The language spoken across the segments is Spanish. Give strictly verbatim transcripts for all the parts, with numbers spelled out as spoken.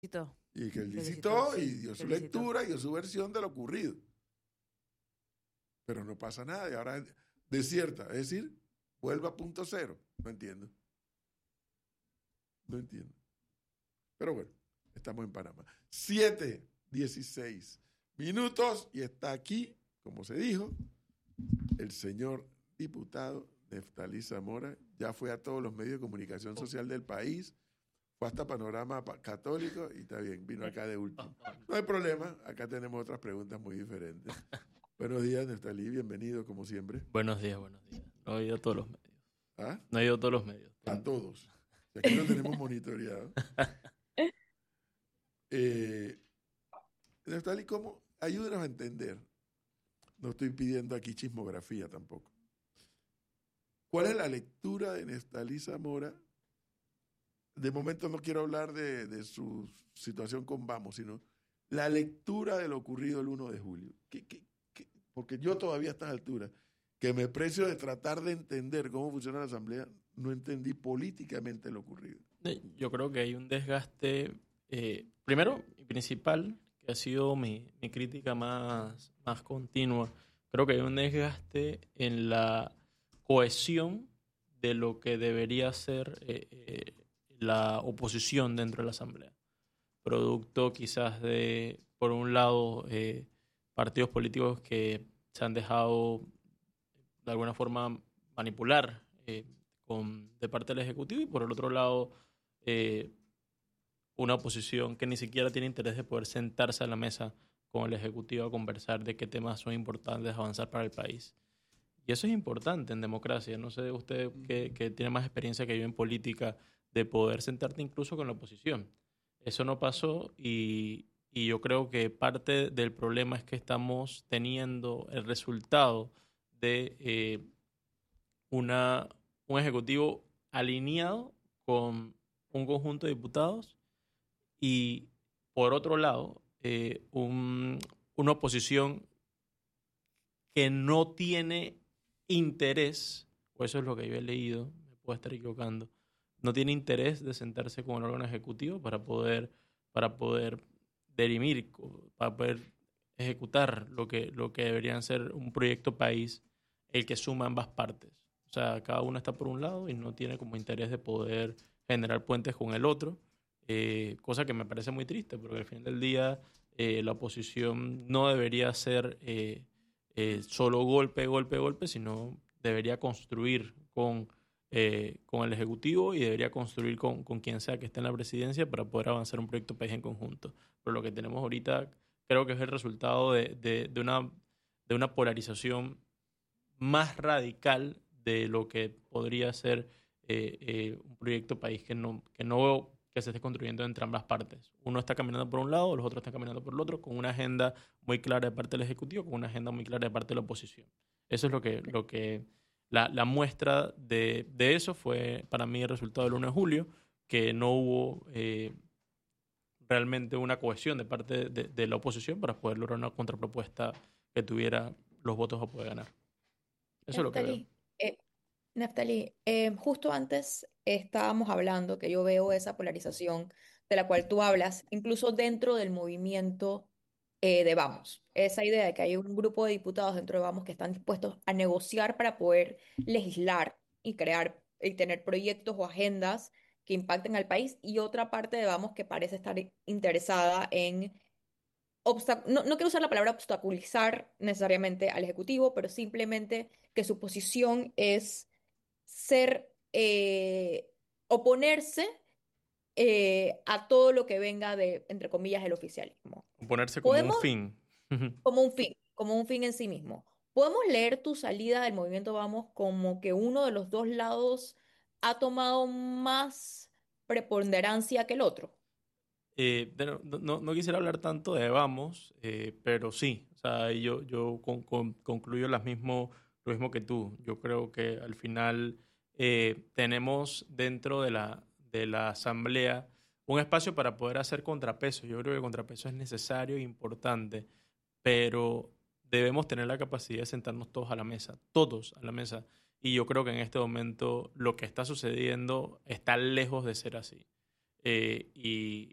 licitó. Y que él Que licitó licitó, y sí, dio que su licitó. lectura y dio su versión de lo ocurrido. Pero no pasa nada y ahora desierta. Es decir, vuelve a punto cero. No entiendo. No entiendo. Pero bueno, estamos en Panamá. siete, dieciséis minutos y está aquí, como se dijo, el señor diputado Neftalí Zamora. Ya fue a todos los medios de comunicación social del país, fue hasta Panorama Católico y está bien, vino acá de último. No hay problema, acá tenemos otras preguntas muy diferentes. Buenos días, Neftalí, bienvenido como siempre. Buenos días, buenos días. No he ido a todos los medios. ¿Ah? No he ido a todos los medios. A todos. Aquí lo tenemos monitoreado. Eh, Neftalí, ¿cómo? Ayúdenos a entender. No estoy pidiendo aquí chismografía tampoco. ¿Cuál es la lectura de Neftalí Zamora? De momento no quiero hablar de, de su situación con Vamos, sino la lectura de lo ocurrido el uno de julio. ¿Qué, qué, qué? Porque yo todavía a estas alturas, que me precio de tratar de entender cómo funciona la Asamblea, no entendí políticamente lo ocurrido. Yo creo que hay un desgaste, eh, primero y principal, que ha sido mi, mi crítica más, más continua. Creo que hay un desgaste en la cohesión de lo que debería ser eh, eh, la oposición dentro de la Asamblea. Producto quizás de, por un lado, eh, partidos políticos que se han dejado de alguna forma manipular eh, con, de parte del Ejecutivo y por el otro lado eh, una oposición que ni siquiera tiene interés de poder sentarse a la mesa con el Ejecutivo a conversar de qué temas son importantes avanzar para el país. Y eso es importante en democracia. No sé usted que, que tiene más experiencia que yo en política, de poder sentarte incluso con la oposición. Eso no pasó y, y yo creo que parte del problema es que estamos teniendo el resultado de eh, una, un ejecutivo alineado con un conjunto de diputados y, por otro lado, eh, un, una oposición que no tiene interés, o eso es lo que yo he leído, me puedo estar equivocando, no tiene interés de sentarse con el órgano ejecutivo para poder, para poder dirimir, para poder ejecutar lo que, lo que deberían ser un proyecto país, el que suma ambas partes. O sea, cada uno está por un lado y no tiene como interés de poder generar puentes con el otro, eh, cosa que me parece muy triste, porque al fin del día eh, la oposición no debería ser eh, eh, solo golpe, golpe, golpe, sino debería construir con, eh, con el Ejecutivo y debería construir con, con quien sea que esté en la presidencia para poder avanzar un proyecto país en conjunto. Pero lo que tenemos ahorita creo que es el resultado de, de, de, una, de una polarización más radical de lo que podría ser eh, eh, un proyecto país que no, que no que se esté construyendo entre ambas partes. Uno está caminando por un lado, los otros están caminando por el otro, con una agenda muy clara de parte del Ejecutivo, con una agenda muy clara de parte de la oposición. Eso es lo que, lo que la, la muestra de, de eso fue para mí el resultado del uno de julio, que no hubo eh, realmente una cohesión de parte de, de la oposición para poder lograr una contrapropuesta que tuviera los votos para poder ganar. Eso es lo que veo. Neftalí, eh, Neftalí, eh, justo antes estábamos hablando que yo veo esa polarización de la cual tú hablas, incluso dentro del movimiento eh, de Vamos. Esa idea de que hay un grupo de diputados dentro de Vamos que están dispuestos a negociar para poder legislar y crear y tener proyectos o agendas que impacten al país, y otra parte de Vamos que parece estar interesada en obsta- no, no quiero usar la palabra obstaculizar necesariamente al Ejecutivo, pero simplemente que su posición es ser, eh, oponerse eh, a todo lo que venga de, entre comillas, el oficialismo. Ponerse como un Podemos, fin. como un fin, como un fin en sí mismo. Podemos leer tu salida del movimiento Vamos como que uno de los dos lados ha tomado más preponderancia que el otro. Eh, de no, no, no quisiera hablar tanto de Vamos, eh, pero sí, o sea, yo, yo con, con- concluyo las mismo, lo mismo que tú. Yo creo que al final eh, tenemos dentro de la, de la Asamblea un espacio para poder hacer contrapeso. Yo creo que el contrapeso es necesario e importante, pero debemos tener la capacidad de sentarnos todos a la mesa, todos a la mesa. Y yo creo que en este momento lo que está sucediendo está lejos de ser así. Eh, y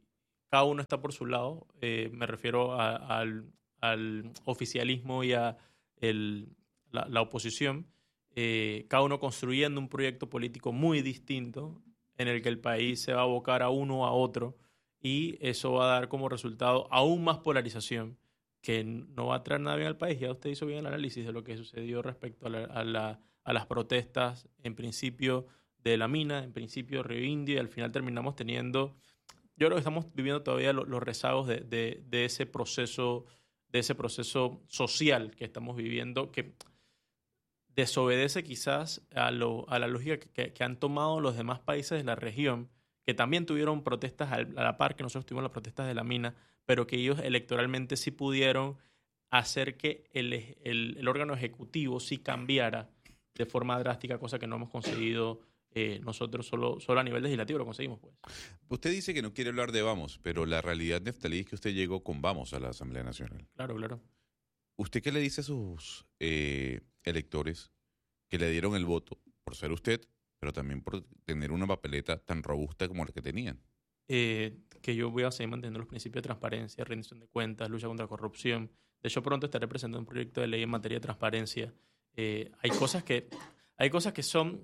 cada uno está por su lado. Eh, me refiero a, al, al oficialismo y a el, la, la oposición. Eh, cada uno construyendo un proyecto político muy distinto en el que el país se va a abocar a uno o a otro, y eso va a dar como resultado aún más polarización que no va a traer nada bien al país. Ya usted hizo bien el análisis de lo que sucedió respecto a, la, a, la, a las protestas, en principio de la mina, en principio Río Indio, y al final terminamos teniendo, yo creo que estamos viviendo todavía los, los rezagos de, de, de ese proceso, de ese proceso social que estamos viviendo, que desobedece quizás a, lo, a la lógica que, que han tomado los demás países de la región, que también tuvieron protestas a la par que nosotros tuvimos las protestas de la mina, pero que ellos electoralmente sí pudieron hacer que el, el, el órgano ejecutivo sí cambiara de forma drástica, cosa que no hemos conseguido eh, nosotros solo, solo a nivel legislativo, lo conseguimos, pues. Usted dice que no quiere hablar de Vamos, pero la realidad, Neftalí, es que usted llegó con Vamos a la Asamblea Nacional. Claro, claro. ¿Usted qué le dice a sus eh, electores que le dieron el voto por ser usted, pero también por tener una papeleta tan robusta como la que tenían? Eh, que yo voy a seguir manteniendo los principios de transparencia, rendición de cuentas, lucha contra la corrupción. De hecho, pronto estaré presentando un proyecto de ley en materia de transparencia. Eh, hay cosas que, hay cosas que son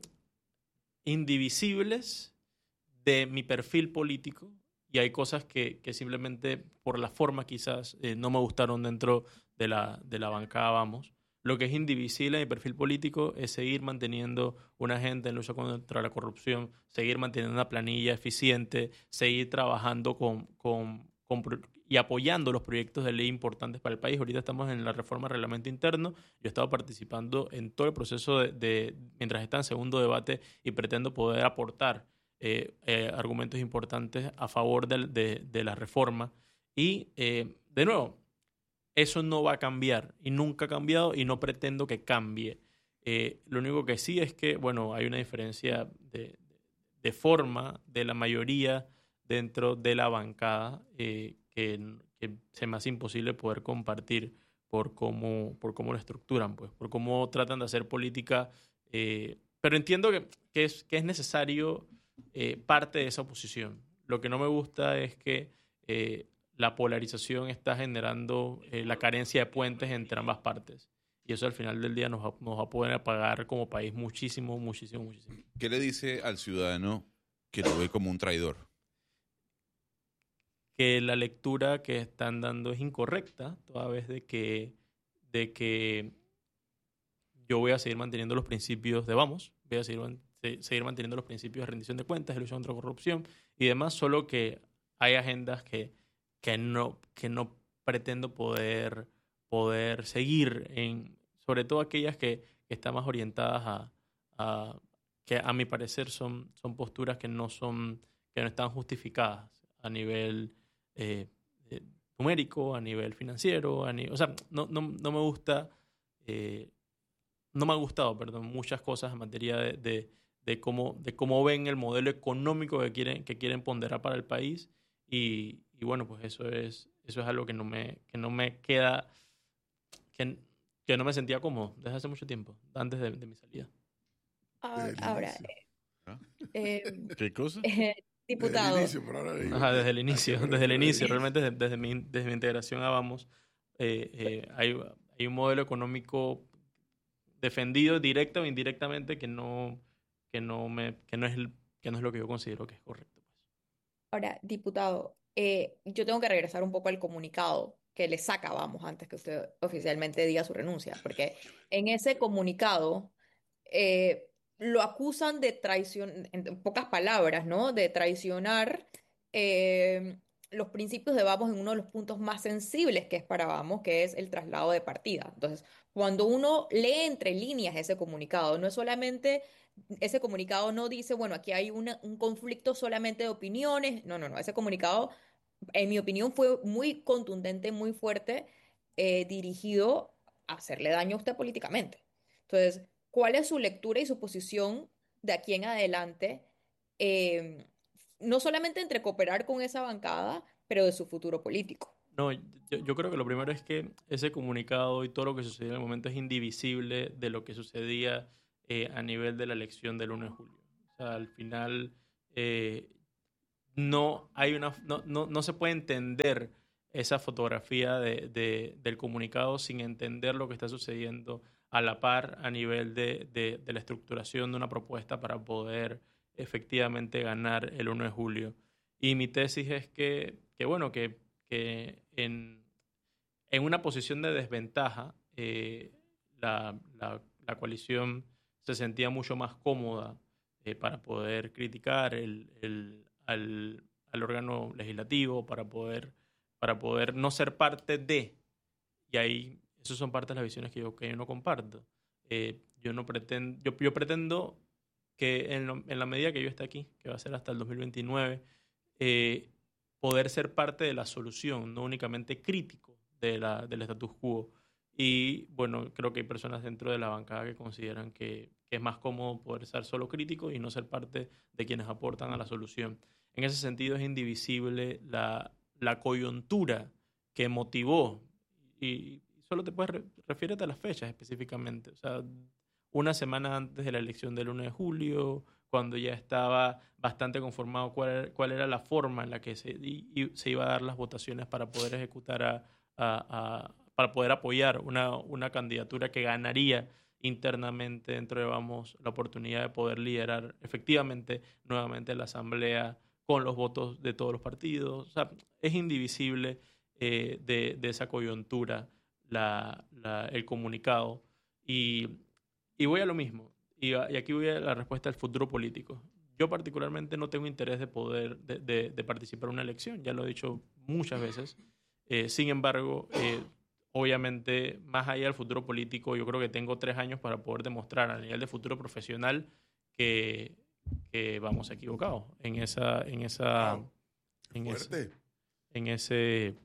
indivisibles de mi perfil político, y hay cosas que, que simplemente por la forma quizás eh, no me gustaron dentro de la, de la bancada Vamos. Lo que es indivisible en mi perfil político es seguir manteniendo una agenda en lucha contra la corrupción, seguir manteniendo una planilla eficiente, seguir trabajando con, con, con, y apoyando los proyectos de ley importantes para el país. Ahorita estamos en la reforma del reglamento interno. Yo he estado participando en todo el proceso de, de mientras está en segundo debate, y pretendo poder aportar eh, eh, argumentos importantes a favor de, de, de la reforma. Y, eh, de nuevo, eso no va a cambiar y nunca ha cambiado y no pretendo que cambie. Eh, lo único que sí es que, bueno, hay una diferencia de, de forma de la mayoría dentro de la bancada eh, que, que se me hace imposible poder compartir por cómo, por cómo lo estructuran, pues, por cómo tratan de hacer política. Eh, pero entiendo que, que, es, que es necesario eh, parte de esa oposición. Lo que no me gusta es que eh, la polarización está generando eh, la carencia de puentes entre ambas partes. Y eso al final del día nos va, nos va a poder pagar como país muchísimo, muchísimo, muchísimo. ¿Qué le dice al ciudadano que lo ve como un traidor? Que la lectura que están dando es incorrecta, toda vez de que, de que yo voy a seguir manteniendo los principios de Vamos, voy a seguir, seguir manteniendo los principios de rendición de cuentas, de lucha contra la corrupción y demás, solo que hay agendas que que no, que no pretendo poder, poder seguir, en, sobre todo aquellas que, que están más orientadas a, a, que a mi parecer son, son posturas que no, son, que no están justificadas a nivel eh, eh, numérico, a nivel financiero, a nivel, o sea, no, no, no me gusta, eh, no me ha gustado, perdón, muchas cosas en materia de, de, de, cómo, de cómo ven el modelo económico que quieren, que quieren ponderar para el país. Y, y bueno, pues eso es, eso es algo que no me, que no me queda, que, que no me sentía cómodo desde hace mucho tiempo, antes de, de mi salida. Ahora, ahora ¿Ah? eh, ¿Qué cosa? eh, diputado. Desde el inicio, por ahora digo. Ajá, desde el inicio, desde el inicio, realmente desde, desde, mi, desde mi integración a Vamos, eh, eh, hay, hay un modelo económico defendido directa o indirectamente que no, que no, me, que no, es, el, que no es lo que yo considero que es correcto. Ahora, diputado, eh, yo tengo que regresar un poco al comunicado que le saca, vamos, antes que usted oficialmente diga su renuncia, porque en ese comunicado eh, lo acusan de traición, en pocas palabras, ¿no? De traicionar eh, los principios de Vamos en uno de los puntos más sensibles que es para Vamos, que es el traslado de partida. Entonces, cuando uno lee entre líneas ese comunicado, no es solamente ese comunicado no dice, bueno, aquí hay una- un conflicto solamente de opiniones. No, no, no. Ese comunicado, en mi opinión, fue muy contundente, muy fuerte, eh, dirigido a hacerle daño a usted políticamente. Entonces, ¿cuál es su lectura y su posición de aquí en adelante? eh, no solamente entre cooperar con esa bancada, pero de su futuro político. No, yo, yo creo que lo primero es que ese comunicado y todo lo que sucedió en el momento es indivisible de lo que sucedía eh, a nivel de la elección del uno de julio. O sea, al final, eh, no hay una no, no, no se puede entender esa fotografía de, de, del comunicado sin entender lo que está sucediendo a la par a nivel de, de, de la estructuración de una propuesta para poder efectivamente ganar el uno de julio. Y mi tesis es que, que bueno, que, que en, en una posición de desventaja, eh, la, la, la coalición se sentía mucho más cómoda eh, para poder criticar el, el, al, al órgano legislativo, para poder, para poder no ser parte de, y ahí esas son parte de las visiones que yo, que yo no comparto. Eh, yo, no pretendo, yo, yo pretendo que en, lo, en la medida que yo esté aquí, que va a ser hasta el dos mil veintinueve, eh, poder ser parte de la solución, no únicamente crítico de la, del status quo. Y bueno, creo que hay personas dentro de la bancada que consideran que, que es más cómodo poder ser solo crítico y no ser parte de quienes aportan a la solución. En ese sentido es indivisible la, la coyuntura que motivó, y solo te puedes re refiérete a las fechas específicamente, o sea, una semana antes de la elección del uno de julio, cuando ya estaba bastante conformado cuál era, cuál era la forma en la que se, y, y se iba a dar las votaciones para poder ejecutar a, a, a para poder apoyar una, una candidatura que ganaría internamente dentro de Vamos la oportunidad de poder liderar efectivamente nuevamente la Asamblea con los votos de todos los partidos. O sea, es indivisible eh, de, de esa coyuntura la, la, el comunicado. Y, y voy a lo mismo. Y, y aquí voy a la respuesta al futuro político. Yo particularmente no tengo interés de poder de, de, de participar en una elección, ya lo he dicho muchas veces. Eh, sin embargo, eh, obviamente, más allá del futuro político, yo creo que tengo tres años para poder demostrar a nivel de futuro profesional que, que vamos equivocados en esa, en esa, Wow. en Fuerte. ese, en ese,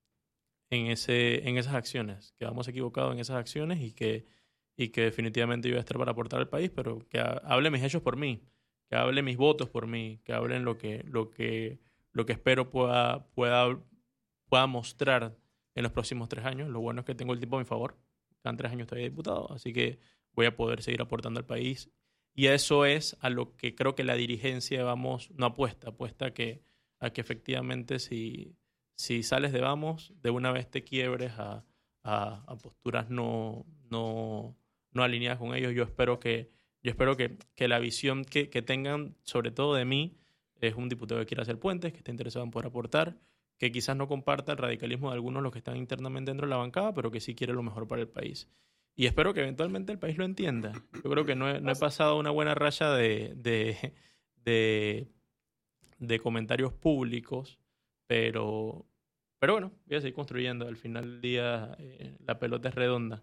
en ese, en esas acciones, que vamos equivocados en esas acciones y que, y que definitivamente yo voy a estar para aportar al país, pero que ha, hable mis hechos por mí, que hable mis votos por mí, que hablen lo que, lo que, lo que espero pueda, pueda, pueda mostrar en los próximos tres años. Lo bueno es que tengo el tiempo a mi favor. Quedan tres años todavía diputado, así que voy a poder seguir aportando al país. Y eso es a lo que creo que la dirigencia de Vamos no apuesta. Apuesta a que, a que efectivamente si, si sales de Vamos, de una vez te quiebres a, a, a posturas no, no, no alineadas con ellos. Yo espero que, yo espero que, que la visión que, que tengan, sobre todo de mí, es un diputado que quiera hacer puentes, que esté interesado en poder aportar, que quizás no comparta el radicalismo de algunos de los que están internamente dentro de la bancada, pero que sí quiere lo mejor para el país. Y espero que eventualmente el país lo entienda. Yo creo que no he, no he pasado una buena raya de, de, de, de comentarios públicos, pero, pero bueno, voy a seguir construyendo. Al final del día eh, la pelota es redonda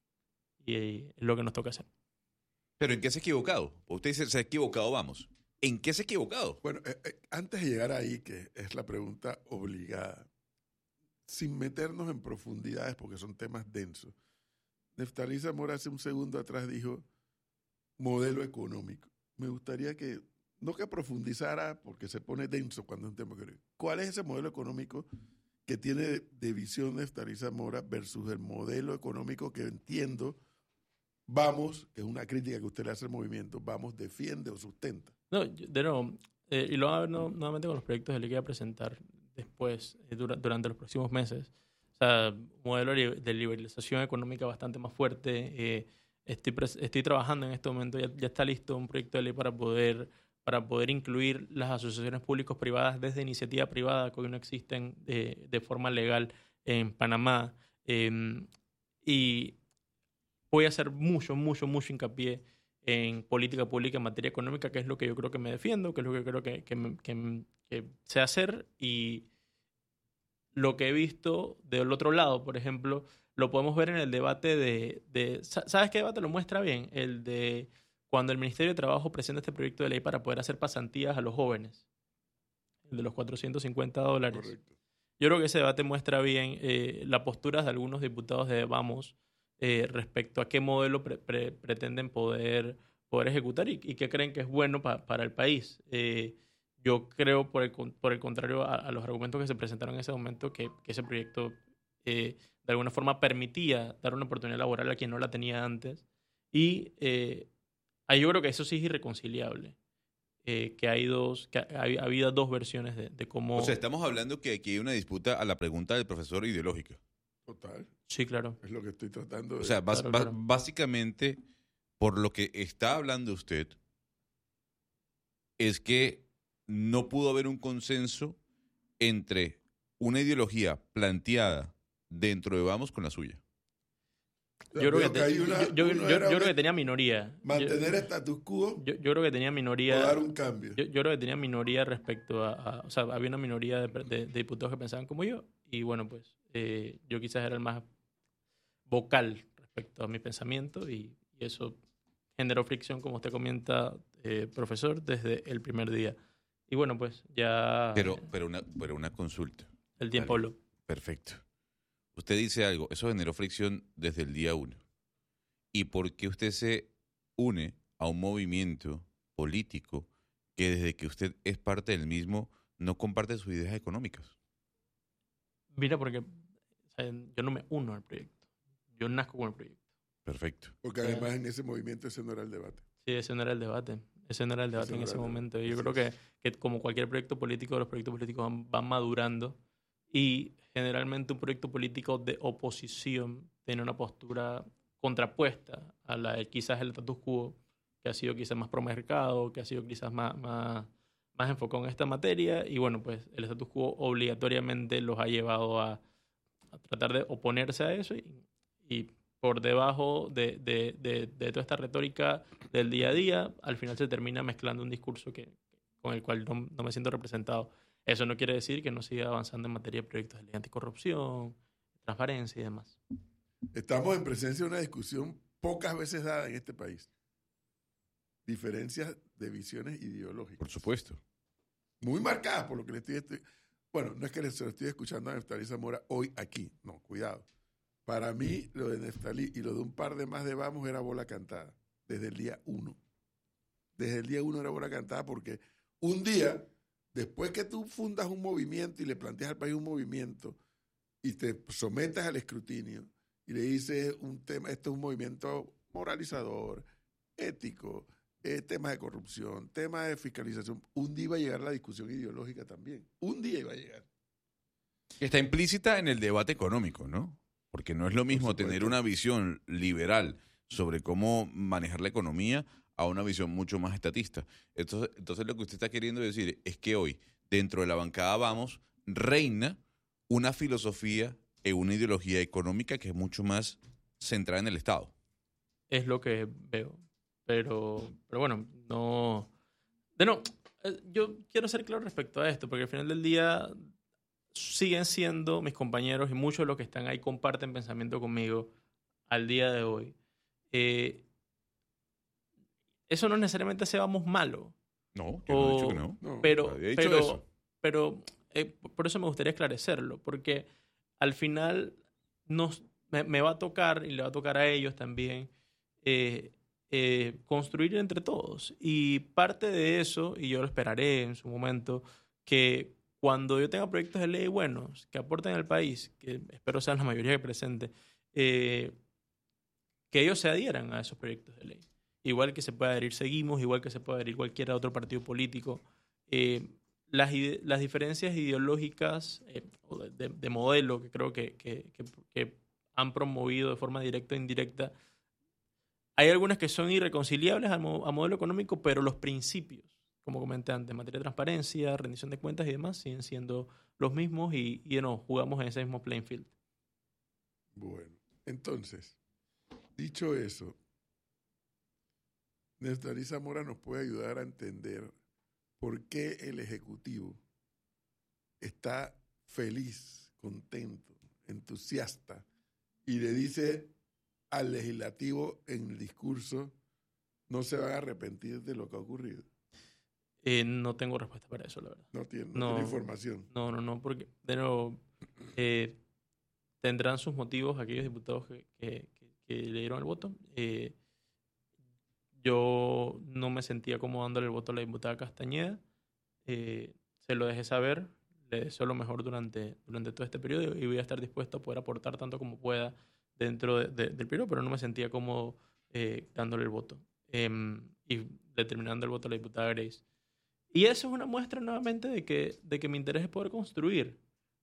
y es lo que nos toca hacer. ¿Pero en qué se ha equivocado? Usted dice, se ha equivocado, Vamos. ¿En qué se ha equivocado? Bueno, eh, eh, antes de llegar ahí, que es la pregunta obligada, sin meternos en profundidades porque son temas densos, Neftalí Zamora hace un segundo atrás dijo modelo económico. Me gustaría que, no que profundizara porque se pone denso cuando es un tema económico. ¿Cuál es ese modelo económico que tiene de, de visión Neftalí Zamora versus el modelo económico que entiendo Vamos, que es una crítica que usted le hace al movimiento, Vamos defiende o sustenta? No, de nuevo, eh, y lo vamos a ver no, nuevamente con los proyectos de ley que voy a presentar después, eh, dura, durante los próximos meses. O sea, un modelo de liberalización económica bastante más fuerte. Eh, estoy, estoy trabajando en este momento, ya, ya está listo un proyecto de ley para poder, para poder incluir las asociaciones públicos-privadas desde iniciativa privada que hoy no existen de, de forma legal en Panamá. Eh, y voy a hacer mucho, mucho, mucho hincapié en política pública en materia económica, que es lo que yo creo que me defiendo, que es lo que creo que, que, me, que, que sé hacer, y lo que he visto del otro lado, por ejemplo, lo podemos ver en el debate de, de... ¿Sabes qué debate lo muestra bien? El de cuando el Ministerio de Trabajo presenta este proyecto de ley para poder hacer pasantías a los jóvenes, el de los cuatrocientos cincuenta dólares. Correcto. Yo creo que ese debate muestra bien eh, las posturas de algunos diputados de Vamos Eh, respecto a qué modelo pre pre pretenden poder, poder ejecutar y, y qué creen que es bueno pa para el país. Eh, yo creo, por el, por el contrario a, a los argumentos que se presentaron en ese momento, que, que ese proyecto eh, de alguna forma permitía dar una oportunidad laboral a quien no la tenía antes. Y eh, ahí yo creo que eso sí es irreconciliable. eh, que hay dos, que ha, ha habido dos versiones de, de cómo... O sea, estamos hablando que aquí hay una disputa a la pregunta del profesor ideológica. Total. Sí, claro. Es lo que estoy tratando de... O sea, bas- Claro, ba- claro. básicamente, por lo que está hablando usted, es que no pudo haber un consenso entre una ideología planteada dentro de Vamos con la suya. Yo creo que, Veo te- hay una- yo, yo- uno yo- era yo creo una- que tenía minoría. mantener yo, status quo yo, yo creo que tenía o minoría. dar un cambio. Yo, yo creo que tenía minoría respecto a, a- O sea, había una minoría de, de- de diputados que pensaban como yo. Y bueno, pues eh, yo quizás era el más vocal respecto a mi pensamiento. Y, y eso generó fricción, como usted comenta, eh, profesor, desde el primer día. Y bueno, pues ya Pero, eh, pero, una, pero una consulta. el tiempo Dale. habló. Perfecto. Usted dice algo, eso generó fricción desde el día uno. ¿Y por qué usted se une a un movimiento político que desde que usted es parte del mismo no comparte sus ideas económicas? Mira, porque o sea, yo no me uno al proyecto. Yo nazco con el proyecto. Perfecto. Porque además en ese movimiento ese no era el debate. Sí, ese no era el debate. Ese no era el debate Ese en no ese era el momento. debate. Y yo Así creo es. que, que como cualquier proyecto político, los proyectos políticos van, van madurando y generalmente un proyecto político de oposición tiene una postura contrapuesta a la de quizás el status quo, que ha sido quizás más pro mercado, que ha sido quizás más, más, más enfocado en esta materia. Y bueno, pues el status quo obligatoriamente los ha llevado a, a tratar de oponerse a eso y, y por debajo de, de, de, de toda esta retórica del día a día, al final se termina mezclando un discurso que, con el cual no, no me siento representado. Eso no quiere decir que no siga avanzando en materia de proyectos de ley anticorrupción, transparencia y demás. Estamos en presencia de una discusión pocas veces dada en este país. Diferencias de visiones ideológicas. Por supuesto. Muy marcadas por lo que le estoy... estoy- bueno, no es que se lo estoy escuchando a Neftalí Zamora hoy aquí. No, cuidado. Para mí, lo de Neftalí y lo de un par de más de Vamos era bola cantada. Desde el día uno. Desde el día uno era bola cantada porque un día, después que tú fundas un movimiento y le planteas al país un movimiento y te sometes al escrutinio y le dices un tema, esto es un movimiento moralizador, ético, eh, temas de corrupción, temas de fiscalización, un día iba a llegar la discusión ideológica también. Un día iba a llegar. Está implícita en el debate económico, ¿no? Porque no es lo mismo supuesto. tener una visión liberal sobre cómo manejar la economía a una visión mucho más estatista. Entonces, entonces lo que usted está queriendo decir es que hoy, dentro de la bancada Vamos, reina una filosofía y una ideología económica que es mucho más centrada en el Estado. Es lo que veo. Pero, pero bueno, no... De no, eh, yo quiero ser claro respecto a esto, porque al final del día siguen siendo mis compañeros y muchos de los que están ahí comparten pensamiento conmigo al día de hoy. Eh, eso no necesariamente hace Vamos malo, No, yo no he dicho O- que no. No, pero, Nadie ha dicho pero, eso. pero eh, por eso me gustaría esclarecerlo, porque al final nos, me, me va a tocar, y le va a tocar a ellos también, eh, eh, construir entre todos. Y parte de eso, y yo lo esperaré en su momento, que cuando yo tenga proyectos de ley buenos que aporten al país, que espero sean la mayoría que presente, eh, que ellos se adhieran a esos proyectos de ley. Igual que se puede adherir Seguimos, igual que se puede adherir cualquier otro partido político. Eh, las, ide- las diferencias ideológicas eh, o de, de- de modelo que creo que, que- que- que han promovido de forma directa o indirecta, hay algunas que son irreconciliables al mo- a modelo económico, pero los principios, como comenté antes, en materia de transparencia, rendición de cuentas y demás, siguen siendo los mismos y, y no, jugamos en ese mismo playing field. Bueno, entonces, dicho eso, Neftalí Zamora nos puede ayudar a entender por qué el Ejecutivo está feliz, contento, entusiasta y le dice al Legislativo en el discurso no se van a arrepentir de lo que ha ocurrido. Eh, no tengo respuesta para eso, la verdad. No tiene, no No. tiene información. No, no, no, porque de nuevo eh, tendrán sus motivos aquellos diputados que, que, que- que le dieron el voto. Eh, yo no me sentía como dándole el voto a la diputada Castañeda. Eh, se lo dejé saber, le deseo lo mejor durante, durante todo este periodo y voy a estar dispuesto a poder aportar tanto como pueda dentro de- de- del periodo, pero no me sentía cómodo eh, dándole el voto. Em, y determinando el voto a la diputada Grace. Y eso es una muestra nuevamente de que, de que mi interés es poder construir.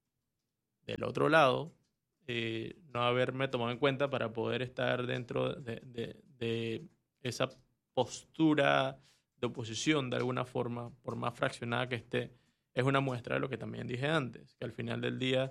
Del otro lado, eh, no haberme tomado en cuenta para poder estar dentro de, de, de esa postura de oposición de alguna forma, por más fraccionada que esté, es una muestra de lo que también dije antes, que al final del día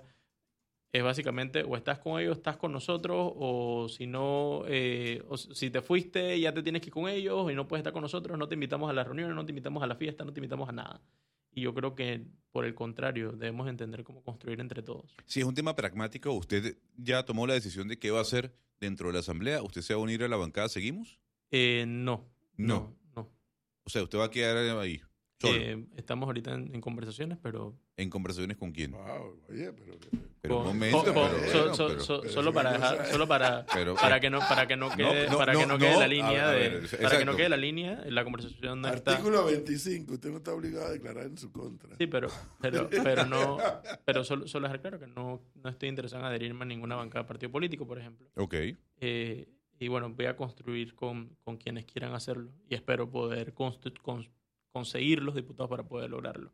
es básicamente o estás con ellos, estás con nosotros, o si no, eh, o si te fuiste ya te tienes que ir con ellos y no puedes estar con nosotros, no te invitamos a las reuniones, no te invitamos a la fiesta, no te invitamos a nada. Y yo creo que, por el contrario, debemos entender cómo construir entre todos. Si es un tema pragmático, ¿usted ya tomó la decisión de qué va a hacer dentro de la Asamblea? ¿Usted se va a unir a la bancada ¿Seguimos? Eh, no, No. no, no. O sea, usted va a quedar ahí, solo, Eh, estamos ahorita en, en conversaciones, pero... en conversaciones con quién. Wow, oye, pero... Pero un con- momento, con- pero, con- bueno, so- so- pero- so- pero solo es para una dejar, cosa- solo para, pero- para que no, para que no quede, no, para que no, no quede no, la a línea ver, de, a ver, para que exacto. no quede la línea, la conversación no está. Artículo veinticinco, usted no está obligado a declarar en su contra. Sí, pero, pero, pero no, pero solo, solo dejar claro que no, no estoy interesado en adherirme a ninguna bancada de partido político, por ejemplo. Ok. Eh, y bueno, voy a construir con, con quienes quieran hacerlo y espero poder constru- con- conseguir los diputados para poder lograrlo.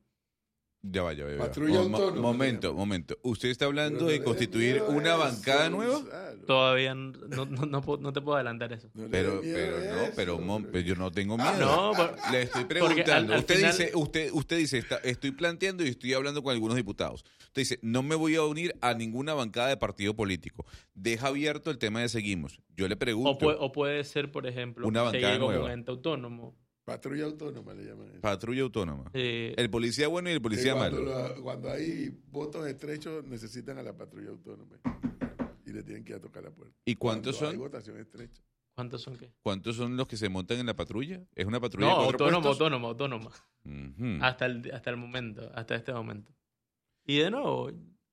Ya va, ya va. ya va. Patrulla Mo- mo- autónoma, Momento, se llama. momento. ¿Usted está hablando Pero no de le constituir dé miedo una a bancada eso, nueva? Gonzalo. Todavía no, no, no, puedo- no te puedo adelantar eso. No le Pero, dé miedo pero a no, eso, pero, mo- hombre. pero yo no tengo miedo. No, por- Le estoy porque al- preguntando. al usted, final- dice, usted, usted dice, está- estoy planteando y estoy hablando con algunos diputados. Usted dice, no me voy a unir a ninguna bancada de partido político. Deja abierto el tema de Seguimos. Yo le o, pregunto, puede, o puede ser, por ejemplo, Una seguir bancada como un nueva. ente autónomo. Patrulla autónoma le llaman eso. patrulla autónoma. Eh, El policía bueno y el Que policía cuando, malo. la- cuando hay votos estrechos, necesitan a la patrulla autónoma. Y le tienen que ir a tocar la puerta. ¿Y cuántos Cuando hay son? votación estrecha. ¿Cuántos son qué? ¿Cuántos son los que se montan en la patrulla? ¿Es una patrulla No, de cuatro autónomo, puestos? autónomo, autónomo. Ujú. Hasta el, hasta el momento, hasta este momento. Y de nuevo,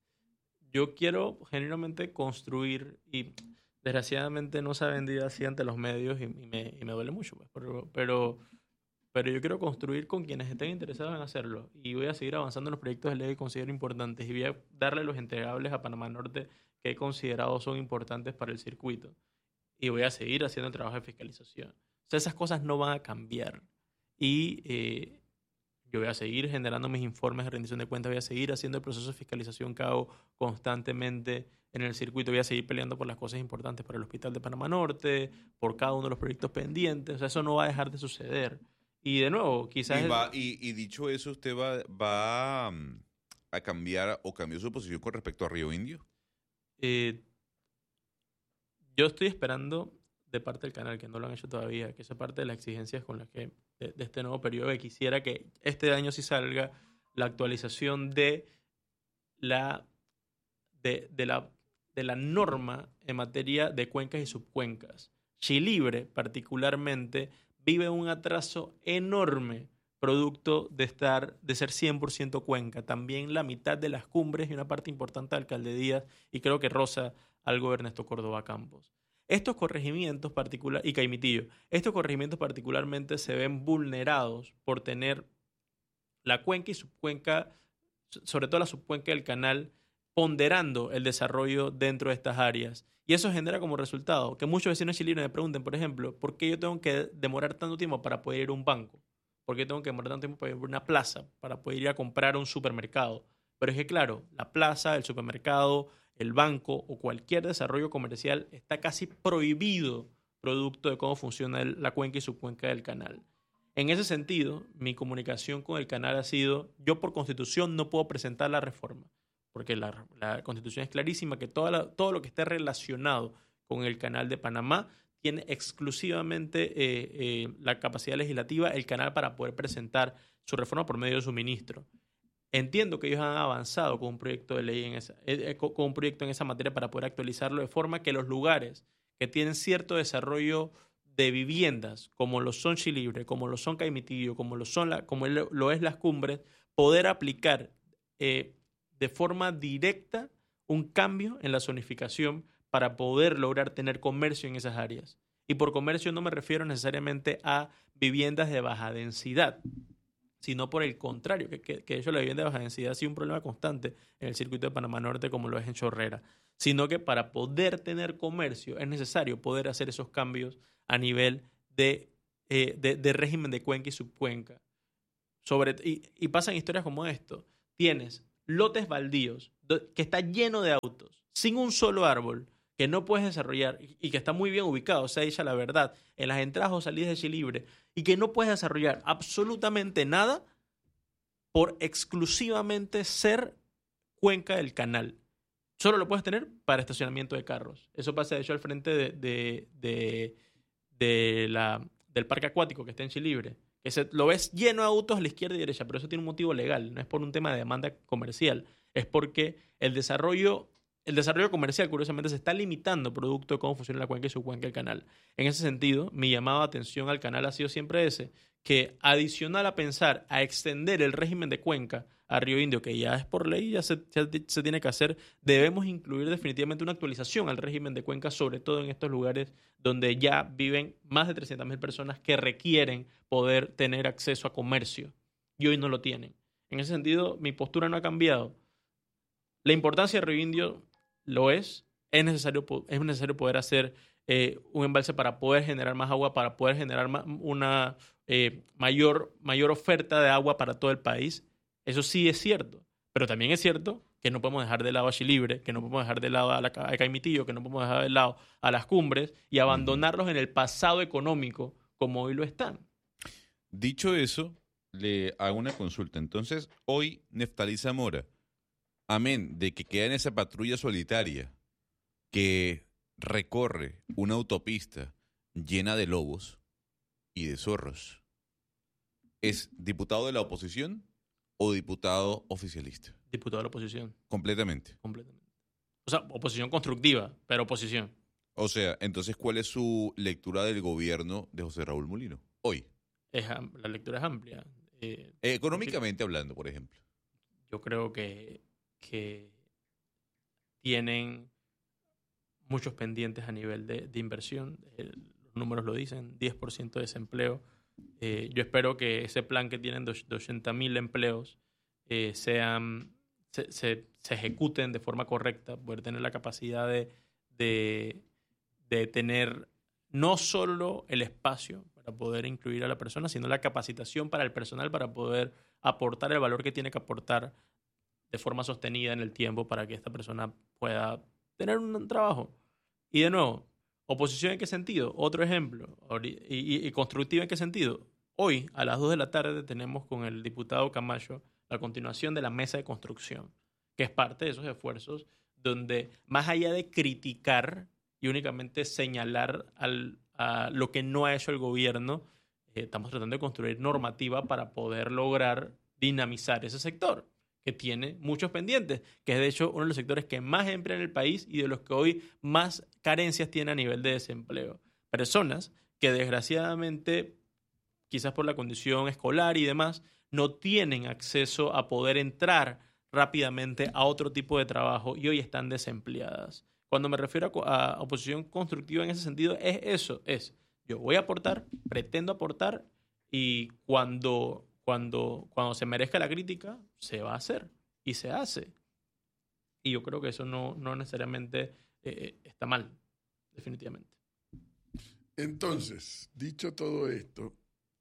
yo quiero genuinamente construir y desgraciadamente no se ha vendido así ante los medios y, y me, y me duele mucho, pues, pero, pero, pero yo quiero construir con quienes estén interesados en hacerlo y voy a seguir avanzando en los proyectos de ley que considero importantes y voy a darle los entregables a Panamá Norte que he considerado son importantes para el circuito y voy a seguir haciendo el trabajo de fiscalización. O sea, esas cosas no van a cambiar y eh, yo voy a seguir generando mis informes de rendición de cuentas, voy a seguir haciendo el proceso de fiscalización que hago constantemente en el circuito, voy a seguir peleando por las cosas importantes para el Hospital de Panamá Norte, por cada uno de los proyectos pendientes, o sea, eso no va a dejar de suceder. Y de nuevo, quizás... Y, va- y- y dicho eso, ¿usted va, va mm, a cambiar o cambió su posición con respecto a Río Indio? eh, yo estoy esperando de parte del canal, que no lo han hecho todavía, que esa parte de las exigencias con las que, de, de este nuevo periodo, que quisiera que este año sí salga la actualización de la, de, de la, de la norma en materia de cuencas y subcuencas. Chilibre, particularmente, vive un atraso enorme producto de estar de ser cien por ciento cuenca. También la mitad de las cumbres y una parte importante de alcaldías, y creo que roza algo Ernesto Córdoba Campos. Estos corregimientos particular y Caimitillo, estos corregimientos particularmente se ven vulnerados por tener la cuenca y subcuenca, sobre todo la subcuenca del canal, ponderando el desarrollo dentro de estas áreas. Y eso genera como resultado que muchos vecinos chilenos me pregunten, por ejemplo, ¿por qué yo tengo que demorar tanto tiempo para poder ir a un banco? ¿Por qué tengo que demorar tanto tiempo para ir a una plaza, para poder ir a comprar a un supermercado? Pero es que, claro, la plaza, el supermercado, el banco o cualquier desarrollo comercial está casi prohibido producto de cómo funciona el- la cuenca y subcuenca del canal. En ese sentido, mi comunicación con el canal ha sido, yo por constitución no puedo presentar la reforma, porque la, la constitución es clarísima que toda la- todo lo que esté relacionado con el canal de Panamá tiene exclusivamente eh, eh, la capacidad legislativa, el canal para poder presentar su reforma por medio de su ministro. Entiendo que ellos han avanzado con un proyecto de ley en esa, eh, eh, con con un proyecto en esa materia para poder actualizarlo de forma que los lugares que tienen cierto desarrollo de viviendas, como lo son Chilibre, como lo son Caimitillo, como lo son la, como lo, lo es Las Cumbres, poder aplicar eh, de forma directa un cambio en la zonificación para poder lograr tener comercio en esas áreas. Y por comercio no me refiero necesariamente a viviendas de baja densidad, sino por el contrario, que, que, que de hecho la vivienda de baja densidad ha sido un problema constante en el circuito de Panamá Norte como lo es en Chorrera, sino que para poder tener comercio es necesario poder hacer esos cambios a nivel de, eh, de, de régimen de cuenca y subcuenca. sobre, y, y pasan historias como esto. Tienes lotes baldíos do- que está lleno de autos, sin un solo árbol, que no puedes desarrollar y, y que está muy bien ubicado, o sea, dicha la verdad, en las entradas o salidas de Chilibre, y que no puedes desarrollar absolutamente nada por exclusivamente ser cuenca del canal. Solo lo puedes tener para estacionamiento de carros. Eso pasa, de hecho, al frente de, de, de, de la, del parque acuático que está en Chilibre. Que se, lo ves lleno de autos a la izquierda y derecha, pero eso tiene un motivo legal. No es por un tema de demanda comercial. Es porque el desarrollo, el desarrollo comercial, curiosamente, se está limitando producto de cómo funciona la cuenca y su cuenca del canal. En ese sentido, mi llamado de atención al canal ha sido siempre ese, que adicional a pensar a extender el régimen de cuenca a Río Indio, que ya es por ley, ya se, ya se tiene que hacer, debemos incluir definitivamente una actualización al régimen de cuenca, sobre todo en estos lugares donde ya viven más de trescientas mil personas que requieren poder tener acceso a comercio y hoy no lo tienen. En ese sentido, mi postura no ha cambiado. La importancia de Río Indio lo es, es necesario, es necesario poder hacer eh, un embalse para poder generar más agua, para poder generar ma- una eh, mayor, mayor oferta de agua para todo el país. Eso sí es cierto, pero también es cierto que no podemos dejar de lado a Chilibre, que no podemos dejar de lado a, la, a Caimitillo, que no podemos dejar de lado a las cumbres y abandonarlos en el pasado económico como hoy lo están. Dicho eso, le hago una consulta. Entonces, hoy Neftalí Zamora, amén de que queda en esa patrulla solitaria que recorre una autopista llena de lobos y de zorros, ¿es diputado de la oposición o diputado oficialista? Diputado de la oposición, Completamente. completamente. O sea, oposición constructiva, pero oposición. O sea, entonces, ¿cuál es su lectura del gobierno de José Raúl Mulino hoy? Es, am- la lectura es amplia. Eh, Eh, económicamente hablando, por ejemplo. yo creo que, que tienen muchos pendientes a nivel de, de inversión. Eh, los números lo dicen, diez por ciento de desempleo. Eh, yo espero que ese plan que tienen de ochenta mil empleos eh, sean, se, se, se ejecuten de forma correcta, poder tener la capacidad de, de, de tener no solo el espacio para poder incluir a la persona, sino la capacitación para el personal para poder aportar el valor que tiene que aportar de forma sostenida en el tiempo para que esta persona pueda tener un trabajo. Y de nuevo, ¿oposición en qué sentido? Otro ejemplo. Ori- ¿Y, y, y constructiva en qué sentido? Hoy, a las dos de la tarde, tenemos con el diputado Camacho la continuación de la mesa de construcción, que es parte de esos esfuerzos donde, más allá de criticar y únicamente señalar al, a lo que no ha hecho el gobierno, eh, estamos tratando de construir normativa para poder lograr dinamizar ese sector, que tiene muchos pendientes, que es de hecho uno de los sectores que más emplea en el país y de los que hoy más carencias tiene a nivel de desempleo. Personas que desgraciadamente, quizás por la condición escolar y demás, no tienen acceso a poder entrar rápidamente a otro tipo de trabajo y hoy están desempleadas. Cuando me refiero a, co- a oposición constructiva en ese sentido, es eso, es yo voy a aportar, pretendo aportar y cuando, cuando, cuando se merezca la crítica, se va a hacer y se hace. Y yo creo que eso no, no necesariamente eh, está mal, definitivamente. Entonces, dicho todo esto,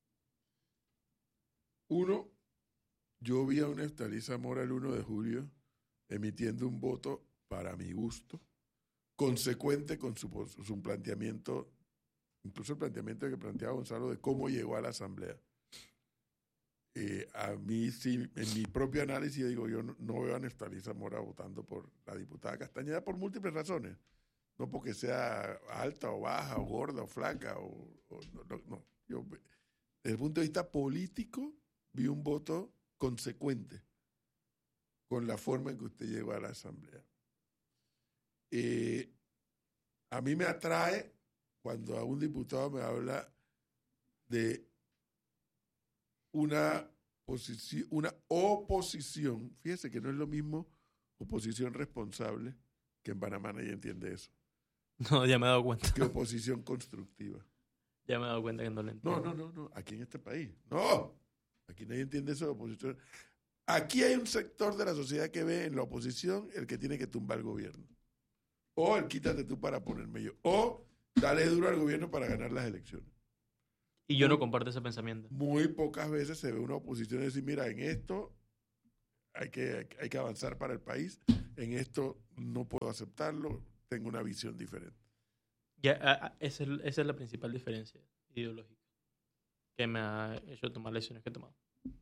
uno, yo vi a un Neftalí Zamora el uno de julio emitiendo un voto para mi gusto, consecuente con su, su planteamiento, incluso el planteamiento que planteaba Gonzalo de cómo llegó a la Asamblea. Eh, a mí, sí, en mi propio análisis, digo, yo no, no veo a Neftalí Zamora votando por la diputada Castañeda por múltiples razones. No porque sea alta o baja, o gorda o flaca, o, o no, no, no. Yo, desde el punto de vista político, vi un voto consecuente con la forma en que usted llegó a la Asamblea. Eh, a mí me atrae cuando a un diputado me habla de una, posición, una oposición. Fíjese que no es lo mismo oposición responsable, que en Panamá nadie entiende eso, No, ya me he dado cuenta. que oposición constructiva. Ya me he dado cuenta que no lo entiendo. No, no, no, no, aquí en este país. No, aquí nadie entiende eso de oposición. Aquí hay un sector de la sociedad que ve en la oposición el que tiene que tumbar el gobierno. O el quítate tú para ponerme yo. O dale duro al gobierno para ganar las elecciones. Y yo no comparto ese pensamiento. Muy pocas veces se ve una oposición decir, mira, en esto hay que, hay que avanzar para el país, en esto no puedo aceptarlo, tengo una visión diferente. Ya, a- a- esa, es, esa es la principal diferencia ideológica que me ha hecho tomar las decisiones que he tomado.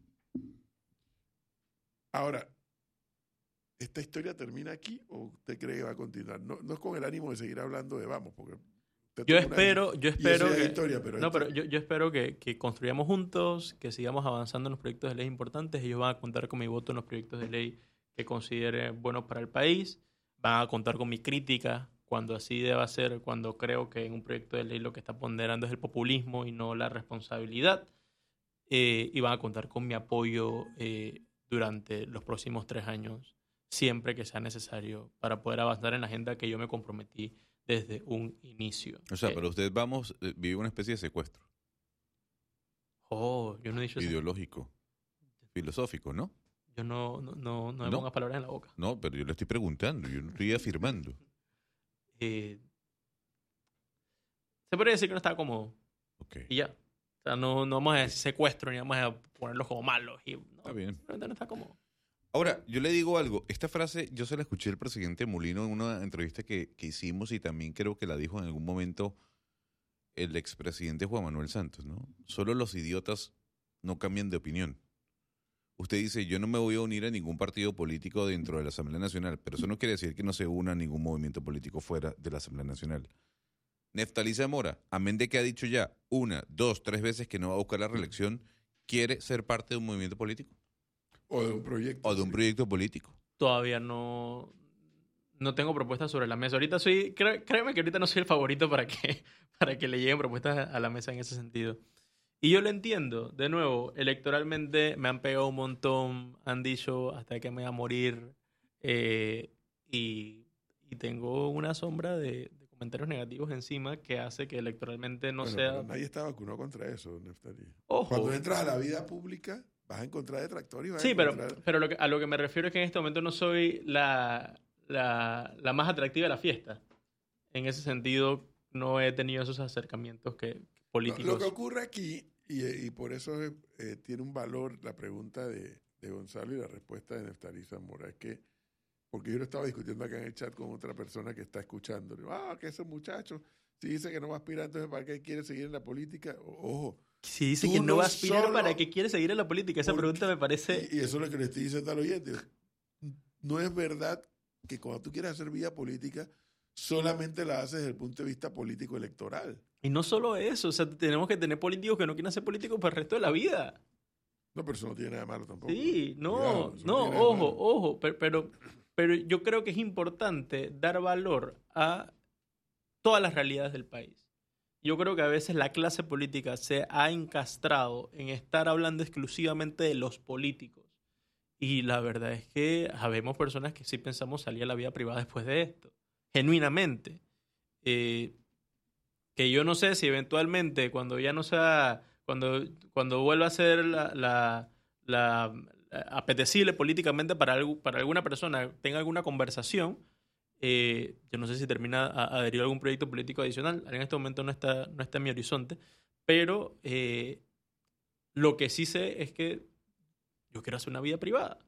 Ahora, ¿esta historia termina aquí o usted cree que va a continuar? No, no es con el ánimo de seguir hablando de vamos, porque usted Yo tuvo una- espero, yo y eso espero ya es que, historia, pero no, esto- pero yo, yo espero que, que construyamos juntos, que sigamos avanzando en los proyectos de ley importantes. Ellos van a contar con mi voto en los proyectos de ley que considere buenos para el país. Van a contar con mi crítica cuando así deba ser, cuando creo que en un proyecto de ley lo que está ponderando es el populismo y no la responsabilidad. Eh, y van a contar con mi apoyo eh, durante los próximos tres años, siempre que sea necesario, para poder avanzar en la agenda que yo me comprometí desde un inicio. O sea, Eh, pero usted, vamos, eh, vive una especie de secuestro Oh, yo no he dicho eso. ideológico, filosófico, ¿no? Yo no, no, no, no me No. pongas palabras en la boca. No, pero yo le estoy preguntando, yo no estoy afirmando. Eh, se podría decir que no estaba cómodo Ok, y ya. O sea, no, no vamos a decir secuestro ni vamos a ponerlos como malos. Y, no, está bien. simplemente no está cómodo. Ahora, yo le digo algo. Esta frase yo se la escuché al presidente Molino en una entrevista que, que hicimos y también creo que la dijo en algún momento el expresidente Juan Manuel Santos, ¿no? Solo los idiotas no cambian de opinión. Usted dice, yo no me voy a unir a ningún partido político dentro de la Asamblea Nacional, pero eso no quiere decir que no se una a ningún movimiento político fuera de la Asamblea Nacional. Neftalí Zamora, amén de que ha dicho ya una, dos, tres veces que no va a buscar la reelección, ¿quiere ser parte de un movimiento político? O de un proyecto. ¿O de un sí. proyecto político? Todavía no, no tengo propuestas sobre la mesa. Ahorita soy, cré- créeme que ahorita no soy el favorito para que, para que le lleguen propuestas a, a la mesa en ese sentido. Y yo lo entiendo. De nuevo, electoralmente me han pegado un montón, han dicho hasta que me voy a morir. eh, y, y tengo una sombra de, de comentarios negativos encima que hace que electoralmente no Bueno, sea... pero nadie está vacunado contra eso, Neftalí. Ojo. Cuando entras a la vida pública, vas a encontrar detractores y vas Sí, a pero, encontrar... pero lo que- a lo que me refiero es que en este momento no soy la, la, la más atractiva de la fiesta. En ese sentido, no he tenido esos acercamientos que, Lo, políticos. lo que ocurre aquí, y, y por eso eh, tiene un valor la pregunta de, de Gonzalo y la respuesta de Neftalí Zamora, es que, porque yo lo estaba discutiendo acá en el chat con otra persona que está escuchando. Le digo, ah, que ese muchacho, si dice que no va a aspirar, entonces ¿para qué quiere seguir en la política? O- ojo, Si dice Tú que no no va a aspirar, solo- ¿para qué quiere seguir en la política? Esa Porque- pregunta me parece... y, y eso es lo que le estoy diciendo al oyente. No es verdad que cuando tú quieres hacer vida política, solamente la haces desde el punto de vista político electoral. Y no solo eso, o sea, tenemos que tener políticos que no quieren ser políticos para el resto de la vida. No, pero eso no tiene nada de malo tampoco. Sí, no, Cuidado, eso no, tiene nada de ojo, malo. ojo, pero, pero, pero yo creo que es importante dar valor a todas las realidades del país. Yo creo que a veces la clase política se ha encastrado en estar hablando exclusivamente de los políticos. Y la verdad es que habemos personas que sí pensamos salir a la vida privada después de esto, genuinamente. Eh, que yo no sé si eventualmente cuando ya no sea, cuando, cuando vuelva a ser la, la, la- la apetecible políticamente para, algu- para alguna persona, tenga alguna conversación, eh, yo no sé si termina a, adherir a algún proyecto político adicional, en este momento no está, no está en mi horizonte, pero eh, lo que sí sé es que yo quiero hacer una vida privada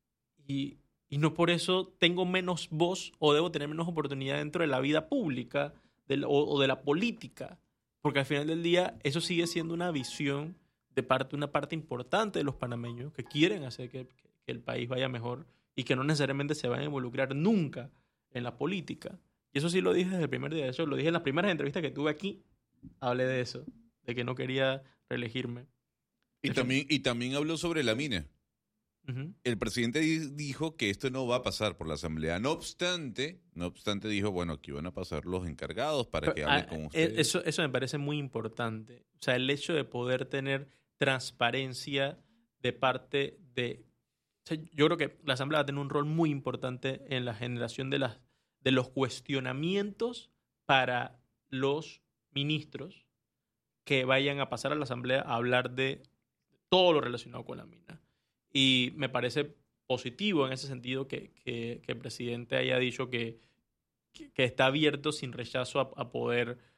y, y no por eso tengo menos voz o debo tener menos oportunidad dentro de la vida pública del- o, o de la política, porque al final del día eso sigue siendo una visión de parte, una parte importante de los panameños que quieren hacer que, que- que el país vaya mejor y que no necesariamente se van a involucrar nunca en la política. Y eso sí lo dije desde el primer día, eso lo dije en las primeras entrevistas que tuve aquí, hablé de eso, de que no quería reelegirme. Y también, y también habló sobre la mina. Ujú. El presidente di- dijo que esto no va a pasar por la Asamblea. No obstante, no obstante dijo, bueno, aquí van a pasar los encargados para que Pero, hablen ah, con eh, ustedes. Eso, eso me parece muy importante. O sea, el hecho de poder tener transparencia de parte de... O sea, yo creo que la Asamblea va a tener un rol muy importante en la generación de, las, de los cuestionamientos para los ministros que vayan a pasar a la Asamblea a hablar de todo lo relacionado con la mina. Y me parece positivo en ese sentido que, que- que el presidente haya dicho que, que, que está abierto sin rechazo a, a poder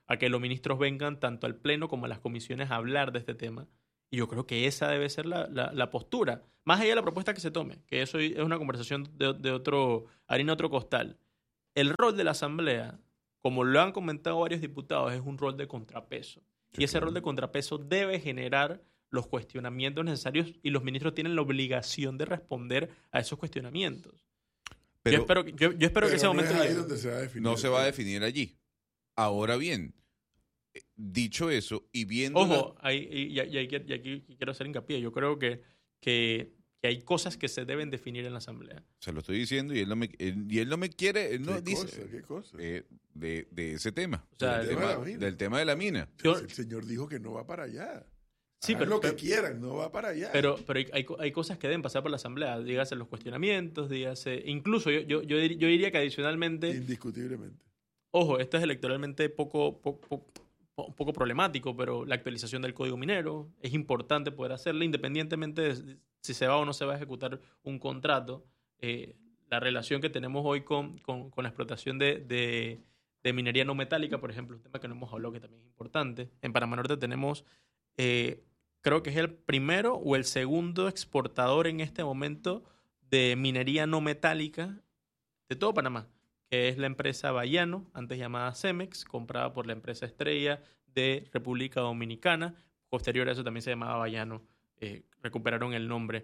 a que los ministros vengan tanto al Pleno como a las comisiones a hablar de este tema. Y yo creo que esa debe ser la, la, la postura, más allá de la propuesta que se tome, que eso es una conversación de, de otro, harina otro costal. El rol de la Asamblea, como lo han comentado varios diputados, es un rol de contrapeso. Sí, y ese claro. rol de contrapeso debe generar los cuestionamientos necesarios y los ministros tienen la obligación de responder a esos cuestionamientos. Pero yo espero, que- yo, yo espero que Pero ese no momento es ahí llegue. donde se va a definir. no el se va a tema. definir allí. Ahora bien, eh, dicho eso y viendo... Ojo, ahí- y, y- y aquí, y aquí quiero hacer hincapié. Yo creo que, que, que hay cosas que se deben definir en la Asamblea. Se lo estoy diciendo y él no me, él- y él no me quiere, él no ¿Qué dice cosa? ¿Qué cosa? eh, de, de ese tema, O sea, del, el tema, tema de la mina. del tema de la mina. yo- el señor dijo que no va para allá. Sí, Hagan pero- lo que pero- quieran, no va para allá. Pero, pero hay, hay, co- hay cosas que deben pasar por la Asamblea. Dígase los cuestionamientos, dígase... Incluso yo, yo, yo, dir- yo diría que adicionalmente... Indiscutiblemente. Ojo, esto es electoralmente poco, poco, poco, poco problemático, pero la actualización del código minero es importante poder hacerla independientemente de si se va o no se va a ejecutar un contrato. Eh, la relación que tenemos hoy con, con, con la explotación de, de, de minería no metálica, por ejemplo, un tema que no hemos hablado que también es importante. En Panamá Norte tenemos, eh, creo que es el primero o el segundo exportador en este momento de minería no metálica de todo Panamá, que es la empresa Bayano, antes llamada Cemex, comprada por la empresa Estrella de República Dominicana. Posterior a eso también se llamaba Bayano. Eh, recuperaron el nombre.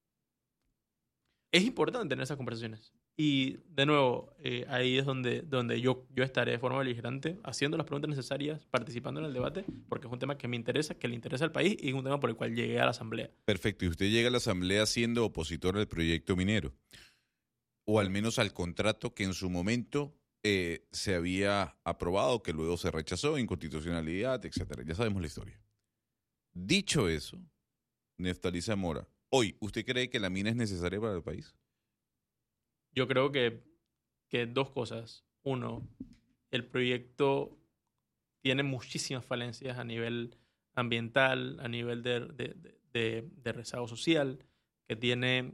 Es importante tener esas conversaciones. Y, de nuevo, eh, ahí es donde, donde yo, yo estaré de forma beligerante, haciendo las preguntas necesarias, participando en el debate, porque es un tema que me interesa, que le interesa al país y es un tema por el cual llegué a la Asamblea. Perfecto, y usted llega a la Asamblea siendo opositor al proyecto minero, o al menos al contrato que en su momento eh, se había aprobado, que luego se rechazó, inconstitucionalidad, etcétera. Ya sabemos la historia. Dicho eso, Neftalí Zamora, hoy, ¿usted cree que la mina es necesaria para el país? Yo creo que, que dos cosas. Uno, el proyecto tiene muchísimas falencias a nivel ambiental, a nivel de, de, de, de, de rezago social, que tiene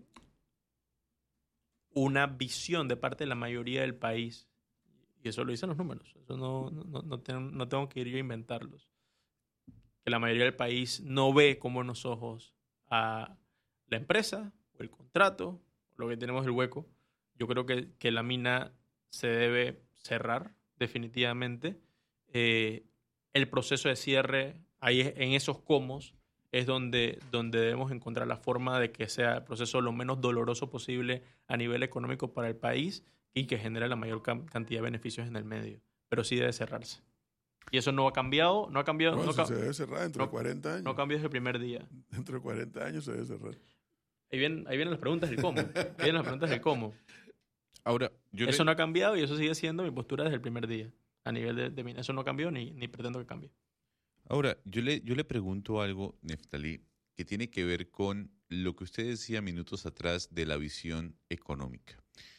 una visión de parte de la mayoría del país, y eso lo dicen los números, eso no, no, no, tengo, no tengo que ir yo a inventarlos, que la mayoría del país no ve con buenos ojos a la empresa o el contrato, o lo que tenemos el hueco. Yo creo que, que la mina se debe cerrar definitivamente. Eh, el proceso de cierre, ahí en esos comos, es donde, donde debemos encontrar la forma de que sea el proceso lo menos doloroso posible a nivel económico para el país y que genere la mayor cam- cantidad de beneficios en el medio. Pero sí debe cerrarse. Y eso no ha cambiado, no ha cambiado, No, no, eso ca- se debe cerrar dentro no- de cuarenta años. no cambió desde el primer día. Dentro de cuarenta años se debe cerrar. Ahí vienen, ahí vienen las preguntas del cómo. Ahí vienen las preguntas del cómo. Ahora, yo Eso le- no ha cambiado y eso sigue siendo mi postura desde el primer día. A nivel de, de mina. Eso no cambió ni, ni pretendo que cambie. Ahora, yo le, yo le pregunto algo, Neftalí, que tiene que ver con lo que usted decía minutos atrás de la visión económica.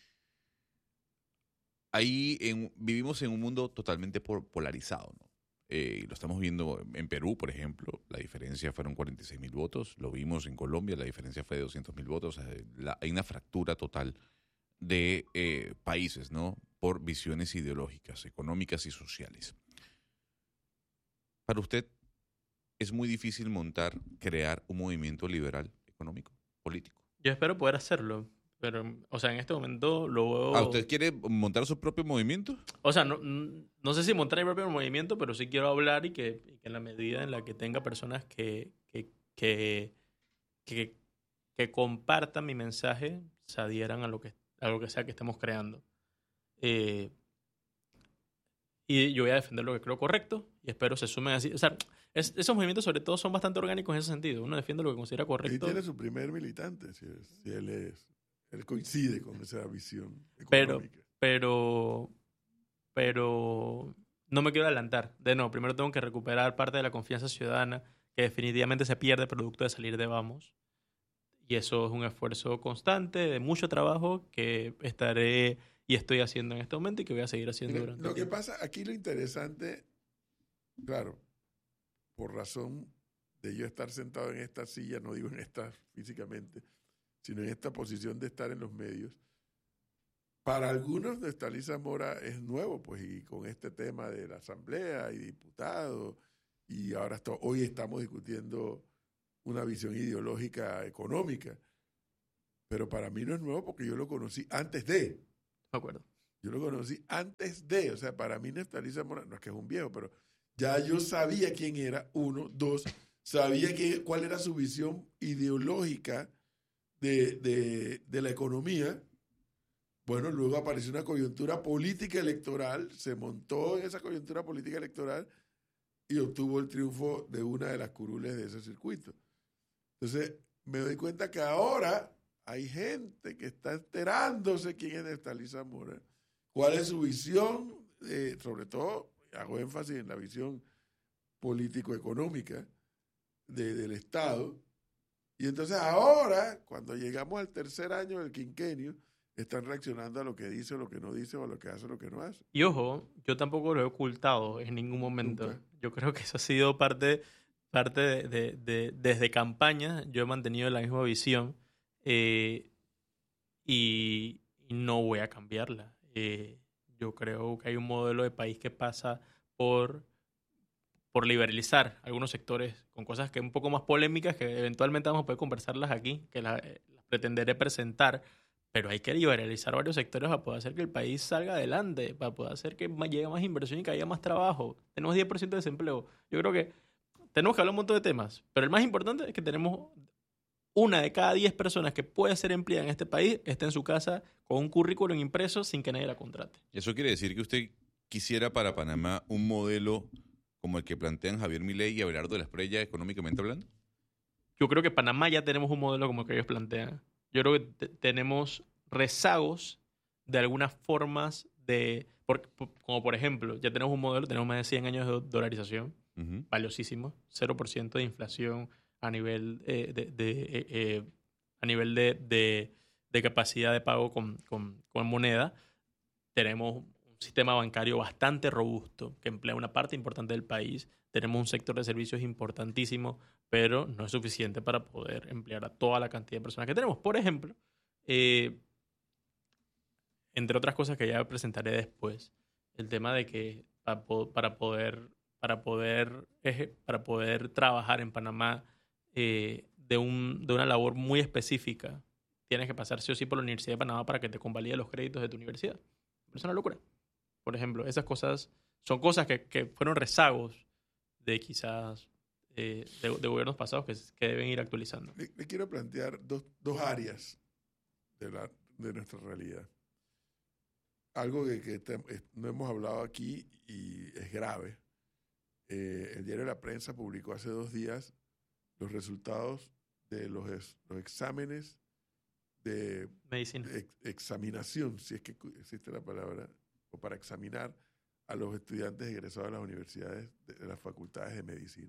Ahí en- vivimos en un mundo totalmente por- polarizado, ¿no? Eh, y lo estamos viendo en Perú, por ejemplo, la diferencia fueron cuarenta y seis mil votos, lo vimos en Colombia, la diferencia fue de doscientos mil votos, o sea, la- hay una fractura total de eh, países, ¿no? Por visiones ideológicas, económicas y sociales. Para usted, ¿es muy difícil montar, crear un movimiento liberal económico, político? Yo espero poder hacerlo. Pero, o sea, en este momento lo veo... ¿Ah, usted quiere montar su propio movimiento? O sea, no, no sé si montar mi propio movimiento, pero sí quiero hablar y que, y que en la medida en la que tenga personas que, que, que, que, que compartan mi mensaje, se adhieran a lo que, a lo que sea que estemos creando. Eh, y yo voy a defender lo que creo correcto y espero se sumen así. O sea, es- esos movimientos sobre todo son bastante orgánicos en ese sentido. Uno defiende lo que considera Ahí correcto. tiene su primer militante, si, es- si él es, él coincide con esa visión Pero, económica. pero, pero no me quiero adelantar. De nuevo, primero tengo que recuperar parte de la confianza ciudadana que definitivamente se pierde producto de salir de Vamos. Y eso es un esfuerzo constante, de mucho trabajo que estaré y estoy haciendo en este momento y que voy a seguir haciendo Mira, durante lo el que tiempo. pasa, aquí lo interesante, claro, por razón de yo estar sentado en esta silla, no digo en esta físicamente, sino en esta posición de estar en los medios, Para algunos, Neftalí Zamora es nuevo, pues, y con este tema de la asamblea y diputados, y ahora esto, hoy estamos discutiendo una visión ideológica económica. Pero para mí no es nuevo porque yo lo conocí antes de. De acuerdo. Yo lo conocí antes de. O sea, para mí Neftalí Zamora, no es que es un viejo, pero ya yo sabía quién era, uno, dos, sabía que, cuál era su visión ideológica de, de, de la economía. Bueno, luego apareció una coyuntura política electoral, se montó en esa coyuntura política electoral y obtuvo el triunfo de una de las curules de ese circuito. Entonces, me doy cuenta que ahora hay gente que está enterándose quién es Neftalí Zamora, cuál es su visión, eh, sobre todo, hago énfasis en la visión político-económica de, del Estado. Y entonces ahora, cuando llegamos al tercer año del quinquenio, están reaccionando a lo que dice o lo que no dice, o a lo que hace o lo que no hace. Y ojo, yo tampoco lo he ocultado en ningún momento. Nunca. Yo creo que eso ha sido parte, parte de, de, de- desde campaña, yo he mantenido la misma visión eh, y, y no voy a cambiarla. Eh, yo creo que hay un modelo de país que pasa por, por liberalizar algunos sectores con cosas que un poco más polémicas que eventualmente vamos a poder conversarlas aquí, que las, eh, las pretenderé presentar. Pero hay que liberalizar varios sectores para poder hacer que el país salga adelante, para poder hacer que más- llegue más inversión y que haya más trabajo. Tenemos diez por ciento de desempleo. Yo creo que tenemos que hablar un montón de temas, pero el más importante es que tenemos una de cada diez personas que puede ser empleada en este país está en su casa con un currículum impreso sin que nadie la contrate. ¿Eso quiere decir que usted quisiera para Panamá un modelo como el que plantean Javier Milei y Abelardo de la Espriella económicamente hablando? Yo creo que Panamá ya tenemos un modelo como el que ellos plantean. Yo creo que te- tenemos rezagos de algunas formas de... por- por- como por ejemplo, ya tenemos un modelo, tenemos más de cien años de do- dolarización, Ujú. valiosísimo, cero por ciento de inflación a nivel eh, de, de, eh, eh, a nivel de, de- de capacidad de pago con, con- con moneda. Tenemos un sistema bancario bastante robusto que emplea una parte importante del país. Tenemos un sector de servicios importantísimo, pero no es suficiente para poder emplear a toda la cantidad de personas que tenemos. Por ejemplo, eh, entre otras cosas que ya presentaré después, el tema de que para, po- para poder, para poder, eje- para poder trabajar en Panamá eh, de, un, de una labor muy específica, tienes que pasar sí o sí por la Universidad de Panamá para que te convalide los créditos de tu universidad. Es una locura. Por ejemplo, esas cosas son cosas que, que fueron rezagos de quizás eh, de, de gobiernos pasados que, que deben ir actualizando. Le, le quiero plantear dos, dos áreas de, la, de nuestra realidad. Algo que, que te- es- no hemos hablado aquí y es grave. Eh, el diario La Prensa publicó hace dos días los resultados de los, es- los exámenes de Medicina. ex- examinación, si es que cu- existe la palabra, o para examinar a los estudiantes egresados de las universidades, de, de las facultades de medicina.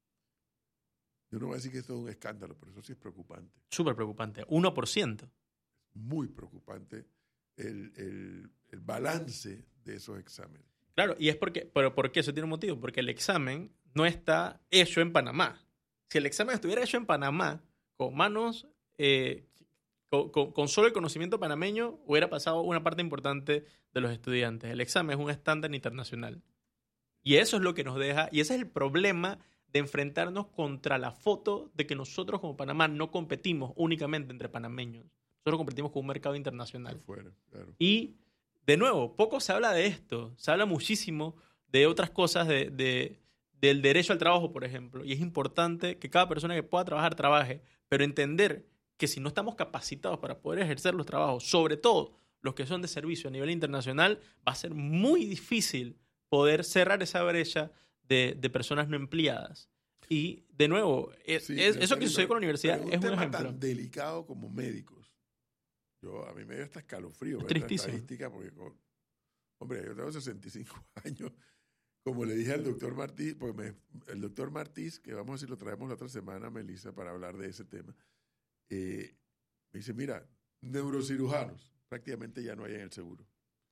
Yo no voy a decir que esto es un escándalo, pero eso sí es preocupante. Súper preocupante. uno por ciento. Muy preocupante el, el, el balance de esos exámenes. Claro, y es porque, pero ¿por qué? Eso tiene un motivo. Porque el examen no está hecho en Panamá. Si el examen estuviera hecho en Panamá, con manos, eh, con, con- con solo el conocimiento panameño, hubiera pasado una parte importante de los estudiantes. El examen es un estándar internacional. Y eso es lo que nos deja, y ese es el problema de enfrentarnos contra la foto de que nosotros como Panamá no competimos únicamente entre panameños. Nosotros competimos con un mercado internacional. Afuera, claro. Y, de nuevo, poco se habla de esto. Se habla muchísimo de otras cosas, de, de- del derecho al trabajo, por ejemplo. Y es importante que cada persona que pueda trabajar, trabaje. Pero entender que si no estamos capacitados para poder ejercer los trabajos, sobre todo los que son de servicio a nivel internacional, va a ser muy difícil poder cerrar esa brecha de, de personas no empleadas. Y, de nuevo, es- Sí, es- yo eso que sé, sucede pero- con la universidad pero es un tema ejemplo. tan delicado como médicos. Yo, a mí me dio hasta escalofrío Es ver la tristísimo. estadística porque, con- hombre, yo tengo sesenta y cinco años. Como le dije al doctor Martí, porque me- el doctor Martís, que vamos a decir, lo traemos la otra semana, Melissa, para hablar de ese tema, eh, me dice, mira, neurocirujanos prácticamente ya no hay en el seguro.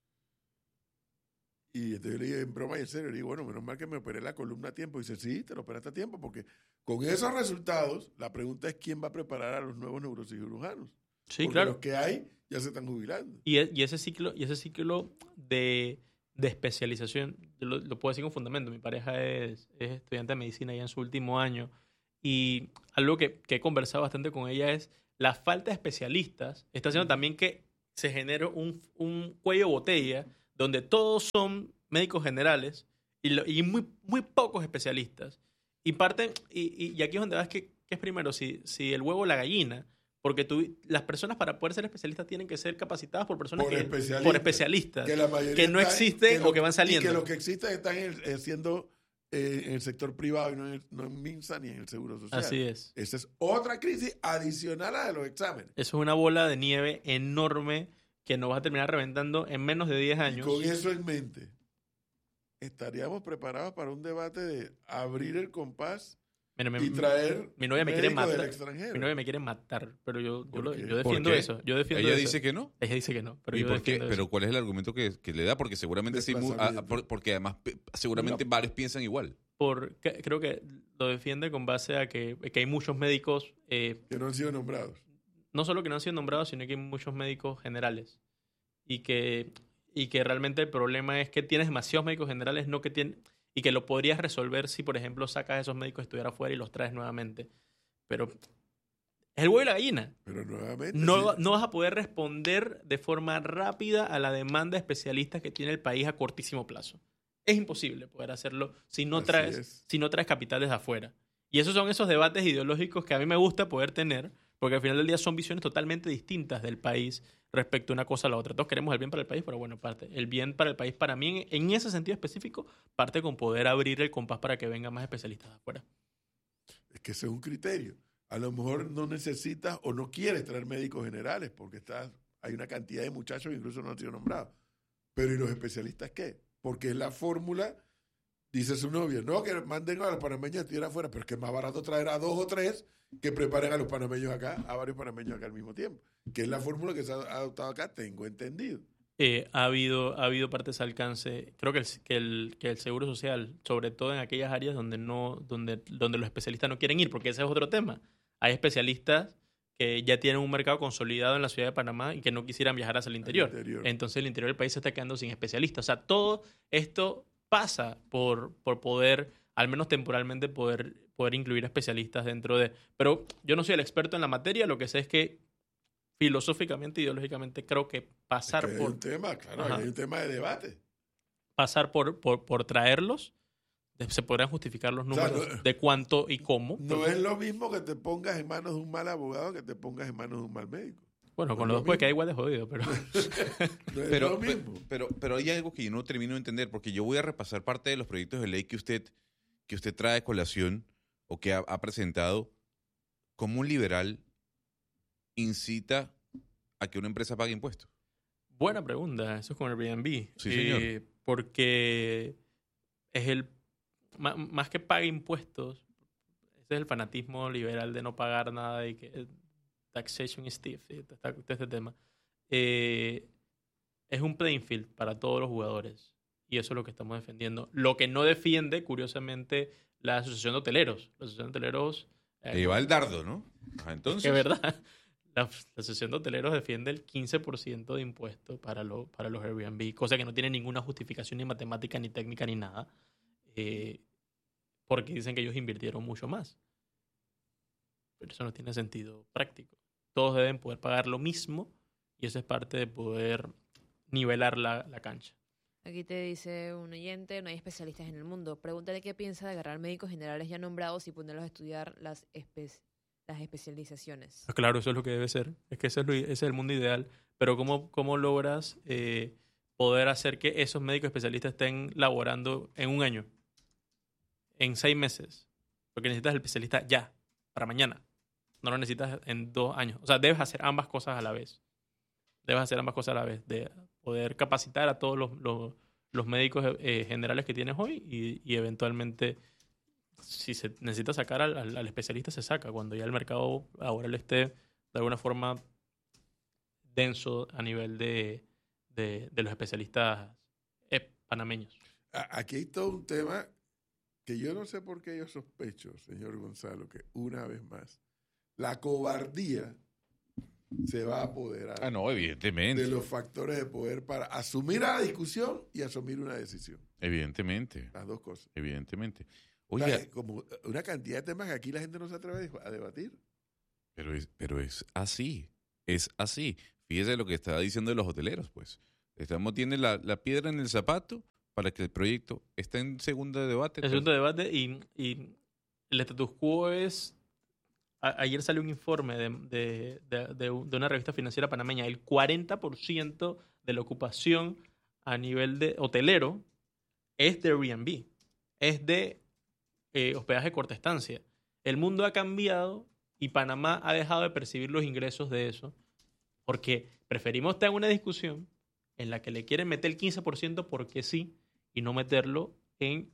Y entonces yo le dije, en broma y en serio, le digo, bueno, menos mal que me operé la columna a tiempo. Y dice, sí, te lo operaste a tiempo, porque con esos resultados, la pregunta es quién va a preparar a los nuevos neurocirujanos. Sí, Porque claro. los que hay ya se están jubilando. Y, e- y ese ciclo, y ese ciclo de, de especialización, yo lo, lo puedo decir con fundamento. Mi pareja es, es estudiante de medicina ya en su último año. Y algo que, que he conversado bastante con ella es la falta de especialistas está haciendo también que se genere un, un cuello de botella donde todos son médicos generales y, lo- y muy, muy pocos especialistas. Y parten, y, y, y aquí es donde vas que, que es primero, si, si el huevo o la gallina, porque tú, las personas para poder ser especialistas tienen que ser capacitadas por personas Por que, especialistas. por especialistas Que la mayoría que no están- existen lo- o que van saliendo. Y que los que existen están en el- eh, siendo eh, en el sector privado y no en, el, no en MINSA ni en el Seguro Social. Así es. Esa es otra crisis adicional a la de los exámenes. Eso es una bola de nieve enorme que nos va a terminar reventando en menos de diez Y años. con eso en mente, estaríamos preparados para un debate de abrir el compás Mira, mi, y traer mi novia me quiere médicos del matar. extranjero. Mi novia me quiere matar, pero yo, yo, ¿Por lo- qué? yo ¿Por defiendo qué? eso. Yo defiendo Ella eso. dice que no. Ella dice que no, pero ¿Y yo por qué? defiendo Pero eso. ¿cuál es el argumento que, que le da? Porque seguramente sí, mu- ah, Desplazamiento. por- porque además pe- seguramente varios piensan igual. Porque creo que lo defiende con base a que, que hay muchos médicos, eh, Que no han sido nombrados. no solo que no han sido nombrados, sino que hay muchos médicos generales. Y que, y que realmente el problema es que tienes demasiados médicos generales, no que tienen, y que lo podrías resolver si, por ejemplo, sacas a esos médicos a estudiar afuera y los traes nuevamente. Pero es el huevo y la gallina. Pero nuevamente. No, sí. no vas a poder responder de forma rápida a la demanda de especialistas que tiene el país a cortísimo plazo. Es imposible poder hacerlo si no Así traes, es. si no traes capitales de afuera. Y esos son esos debates ideológicos que a mí me gusta poder tener, porque al final del día son visiones totalmente distintas del país respecto a una cosa a la otra. Todos queremos el bien para el país, pero bueno, parte. El bien para el país, para mí, en, en ese sentido específico, parte con poder abrir el compás para que vengan más especialistas de afuera. Es que ese es un criterio. A lo mejor no necesitas o no quieres traer médicos generales porque está, hay una cantidad de muchachos que incluso no han sido nombrados. Pero ¿y los especialistas qué? Porque es la fórmula, dice su novia, no, que manden a los panameños a estudiar afuera, pero es que es más barato traer a dos o tres que preparen a los panameños acá, a varios panameños acá al mismo tiempo. Que es la fórmula que se ha adoptado acá, tengo entendido. Eh, ha habido ha habido partes de alcance. Creo que el, que el que el seguro social, sobre todo en aquellas áreas donde no donde donde los especialistas no quieren ir, porque ese es otro tema. Hay especialistas que ya tienen un mercado consolidado en la ciudad de Panamá y que no quisieran viajar hacia el interior. interior. Entonces el interior del país se está quedando sin especialistas. O sea, todo esto pasa por por poder, al menos temporalmente, poder poder incluir especialistas dentro de. Pero yo no soy el experto en la materia. Lo que sé es que filosóficamente, ideológicamente, creo que pasar Es que por hay un tema, claro, Ajá. hay un tema de debate. pasar por, por, por traerlos, de- se podrán justificar los O sea, números no- de cuánto y cómo. No porque, es lo mismo que te pongas en manos de un mal abogado que te pongas en manos de un mal médico. bueno, con no los es dos puede lo quedar igual de jodido, pero No es Pero, lo pe- mismo. pero, pero hay algo que yo no termino de entender, porque yo voy a repasar parte de los proyectos de ley que usted, que usted trae a colación o que ha, ha presentado. ¿Cómo un liberal incita a que una empresa pague impuestos? buena pregunta. Eso es con Airbnb. Sí, señor. Eh, porque es el, ma- más que pague impuestos, ese es el fanatismo liberal de no pagar nada y que eh, taxation is thief, ¿sí? Está- está este tema. Eh, es un playing field para todos los jugadores y eso es lo que estamos defendiendo. Lo que no defiende, curiosamente, la Asociación de Hoteleros. La Asociación de Hoteleros... eh, Le lleva el dardo, ¿no? Ajá, es entonces. que es verdad. La, la Asociación de Hoteleros defiende el quince por ciento de impuestos para, lo, para los Airbnb, cosa que no tiene ninguna justificación ni matemática, ni técnica, ni nada, eh, porque dicen que ellos invirtieron mucho más. Pero eso no tiene sentido práctico. Todos deben poder pagar lo mismo y eso es parte de poder nivelar la, la cancha. Aquí te dice un oyente, no hay especialistas en el mundo. Pregúntale qué piensa de agarrar médicos generales ya nombrados y ponerlos a estudiar las, espe- las especializaciones. Ah, claro, eso es lo que debe ser. Es que ese es, lo- ese es el mundo ideal. Pero ¿cómo, cómo logras eh, poder hacer que esos médicos especialistas estén laborando en un año? En seis meses. Porque necesitas el especialista ya, para mañana. No lo necesitas en dos años. O sea, debes hacer ambas cosas a la vez. Debes hacer ambas cosas a la vez. De poder capacitar a todos los, los, los médicos eh, generales que tienes hoy y, y eventualmente, si se necesita sacar al, al, al especialista, se saca. Cuando ya el mercado laboral esté de alguna forma denso a nivel de, de, de los especialistas eh, panameños. A- Aquí hay todo un tema que yo no sé por qué yo sospecho, señor Gonzalo, que una vez más, la cobardía se va a apoderar Ah, no, evidentemente. de los factores de poder para asumir a la discusión y asumir una decisión. Evidentemente. Las dos cosas. Evidentemente. O sea, Oiga, es como una cantidad de temas que aquí la gente no se atreve a debatir. pero es, pero es así. Es así. Fíjese lo que estaba diciendo de los hoteleros, pues. Estamos, tiene la, la piedra en el zapato para que el proyecto esté en segundo debate. El segundo debate y, y el status quo es... a- ayer salió un informe de, de, de- de un- de una revista financiera panameña. El cuarenta por ciento de la ocupación a nivel de hotelero es de Airbnb. Es de eh, hospedaje corta estancia. El mundo ha cambiado y Panamá ha dejado de percibir los ingresos de eso porque preferimos estar en una discusión en la que le quieren meter el quince por ciento porque sí y no meterlo en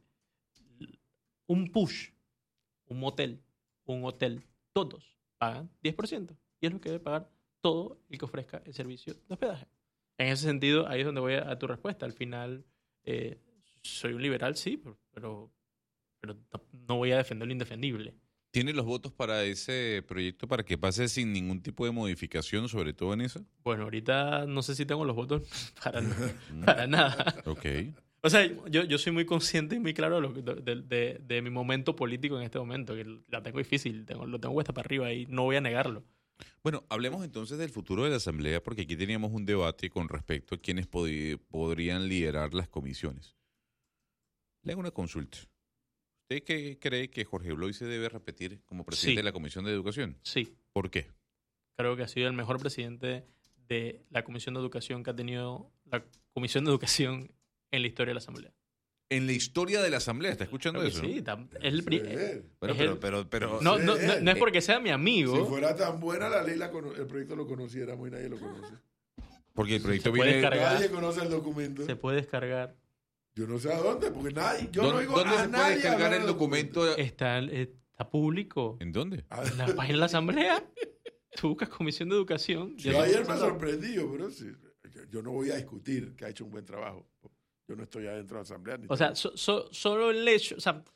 un push, un motel, un hotel. Todos pagan diez por ciento y es lo que debe pagar todo el que ofrezca el servicio de hospedaje. En ese sentido, ahí es donde voy a, a tu respuesta. Al final, eh, soy un liberal, sí, pero, pero, pero no- no voy a defender lo indefendible. ¿Tiene los votos para ese proyecto para que pase sin ningún tipo de modificación, sobre todo en eso? Bueno, ahorita no sé si tengo los votos para, para nada. Ok. O sea, yo, yo soy muy consciente y muy claro de, lo que- de, de- de mi momento político en este momento, que la tengo difícil, tengo, lo tengo cuesta para arriba y no voy a negarlo. Bueno, hablemos entonces del futuro de la Asamblea, porque aquí teníamos un debate con respecto a quienes podi- podrían liderar las comisiones. Le hago una consulta. ¿Usted qué cree que Jorge Bloy se debe repetir como presidente Sí. de la Comisión de Educación? Sí, ¿Por qué? creo que ha sido el mejor presidente de la Comisión de Educación que ha tenido la Comisión de Educación en la historia de la Asamblea. En la historia de la Asamblea, ¿está escuchando Creo que eso? sí, tam- es el pri- Sí. Bueno, es pero, el- pero, pero, no, Sí, no, no, él. no es porque sea mi amigo. Si fuera tan buena la ley, la cono- el proyecto lo conociéramos y nadie lo conoce. porque el proyecto Se puede viene... descargar. Nadie conoce el documento. Se puede descargar. Yo no sé a dónde, porque nadie, yo ¿Dónde, no oigo dónde a se puede nadie descargar hablar el del documento? Está, está público. ¿En dónde? Ah, En la página de la Asamblea, tú buscas Comisión de Educación. y Yo eso- ayer me sorprendí, pero sí, yo no voy a discutir que ha hecho un buen trabajo. Yo no estoy adentro de la asamblea. Ni O sea, so- so- solo el hecho, o sea,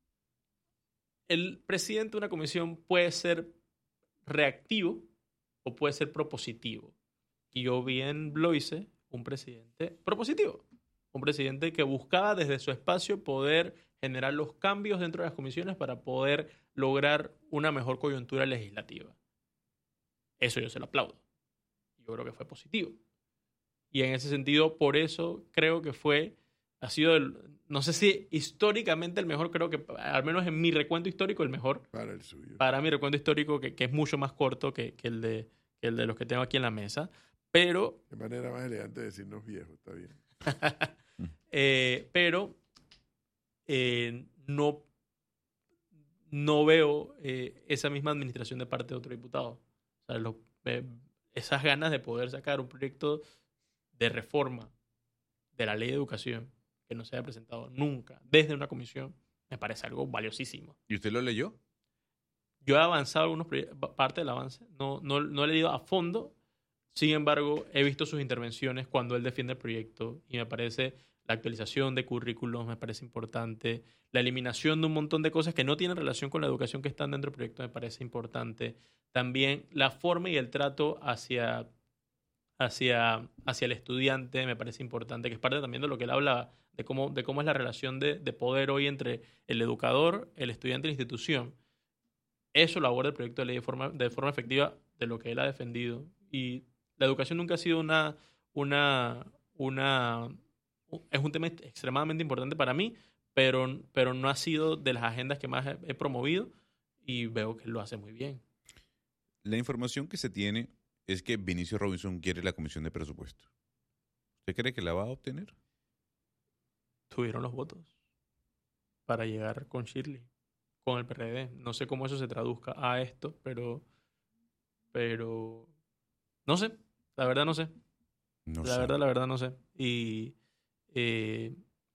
el presidente de una comisión puede ser reactivo o puede ser propositivo. Y yo vi en Bloise un presidente propositivo, un presidente que buscaba desde su espacio poder generar los cambios dentro de las comisiones para poder lograr una mejor coyuntura legislativa. Eso yo se lo aplaudo. Yo creo que fue positivo. Y en ese sentido, por eso creo que fue, ha sido, el, no sé si históricamente el mejor, creo que al menos en mi recuento histórico el mejor. para el suyo. Para mi recuento histórico, que, que es mucho más corto que, que, el de, que el de los que tengo aquí en la mesa. Pero, De manera más elegante de decirnos viejos, está bien. eh, pero eh, no, no veo eh, esa misma administración de parte de otro diputado. O sea, lo- eh, esas ganas de poder sacar un proyecto de reforma de la ley de educación que no se haya presentado nunca desde una comisión, me parece algo valiosísimo. ¿Y usted lo leyó? Yo he avanzado algunos proye- pa- parte del avance, no, no, no he leído a fondo, sin embargo, he visto sus intervenciones cuando él defiende el proyecto y me parece la actualización de currículos, me parece importante, la eliminación de un montón de cosas que no tienen relación con la educación que están dentro del proyecto me parece importante, también la forma y el trato hacia, hacia, hacia el estudiante me parece importante, que es parte también de lo que él hablaba, de cómo, de cómo es la relación de, de poder hoy entre el educador, el estudiante y la institución. Eso lo aborda el proyecto de ley de forma, de forma efectiva de lo que él ha defendido. Y la educación nunca ha sido una, una, una, es un tema extremadamente importante para mí, pero, pero no ha sido de las agendas que más he, he promovido y veo que lo hace muy bien. La información que se tiene es que Vinicio Robinson quiere la comisión de presupuesto. ¿Usted cree que la va a obtener? Tuvieron los votos para llegar con Shirley, con el P R D. No sé cómo eso se traduzca a esto, pero, pero no sé, la verdad no sé. No La sé. verdad, la verdad no sé. Y eh,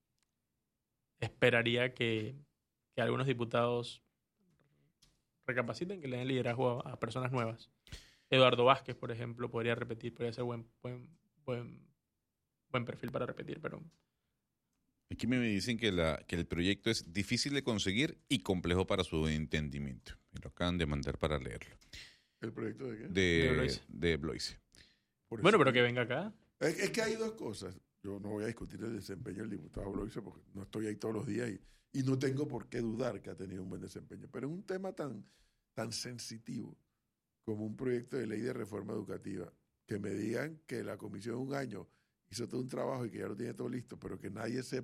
esperaría que, que algunos diputados recapaciten, que le den liderazgo a, a personas nuevas. Eduardo Vázquez, por ejemplo, podría repetir, podría ser buen, buen, buen, buen perfil para repetir, pero Aquí me dicen que, la, que el proyecto es difícil de conseguir y complejo para su entendimiento. Me lo acaban de mandar para leerlo. ¿El proyecto de qué? De de, Bloise. de Bloise. Por Bueno, eso- pero que venga acá. Es, es que hay dos cosas. Yo no voy a discutir el desempeño del diputado Bloise porque no estoy ahí todos los días y, y no tengo por qué dudar que ha tenido un buen desempeño. Pero es un tema tan, tan sensitivo como un proyecto de ley de reforma educativa, que me digan que la comisión un año hizo todo un trabajo y que ya lo tiene todo listo, pero que nadie sepa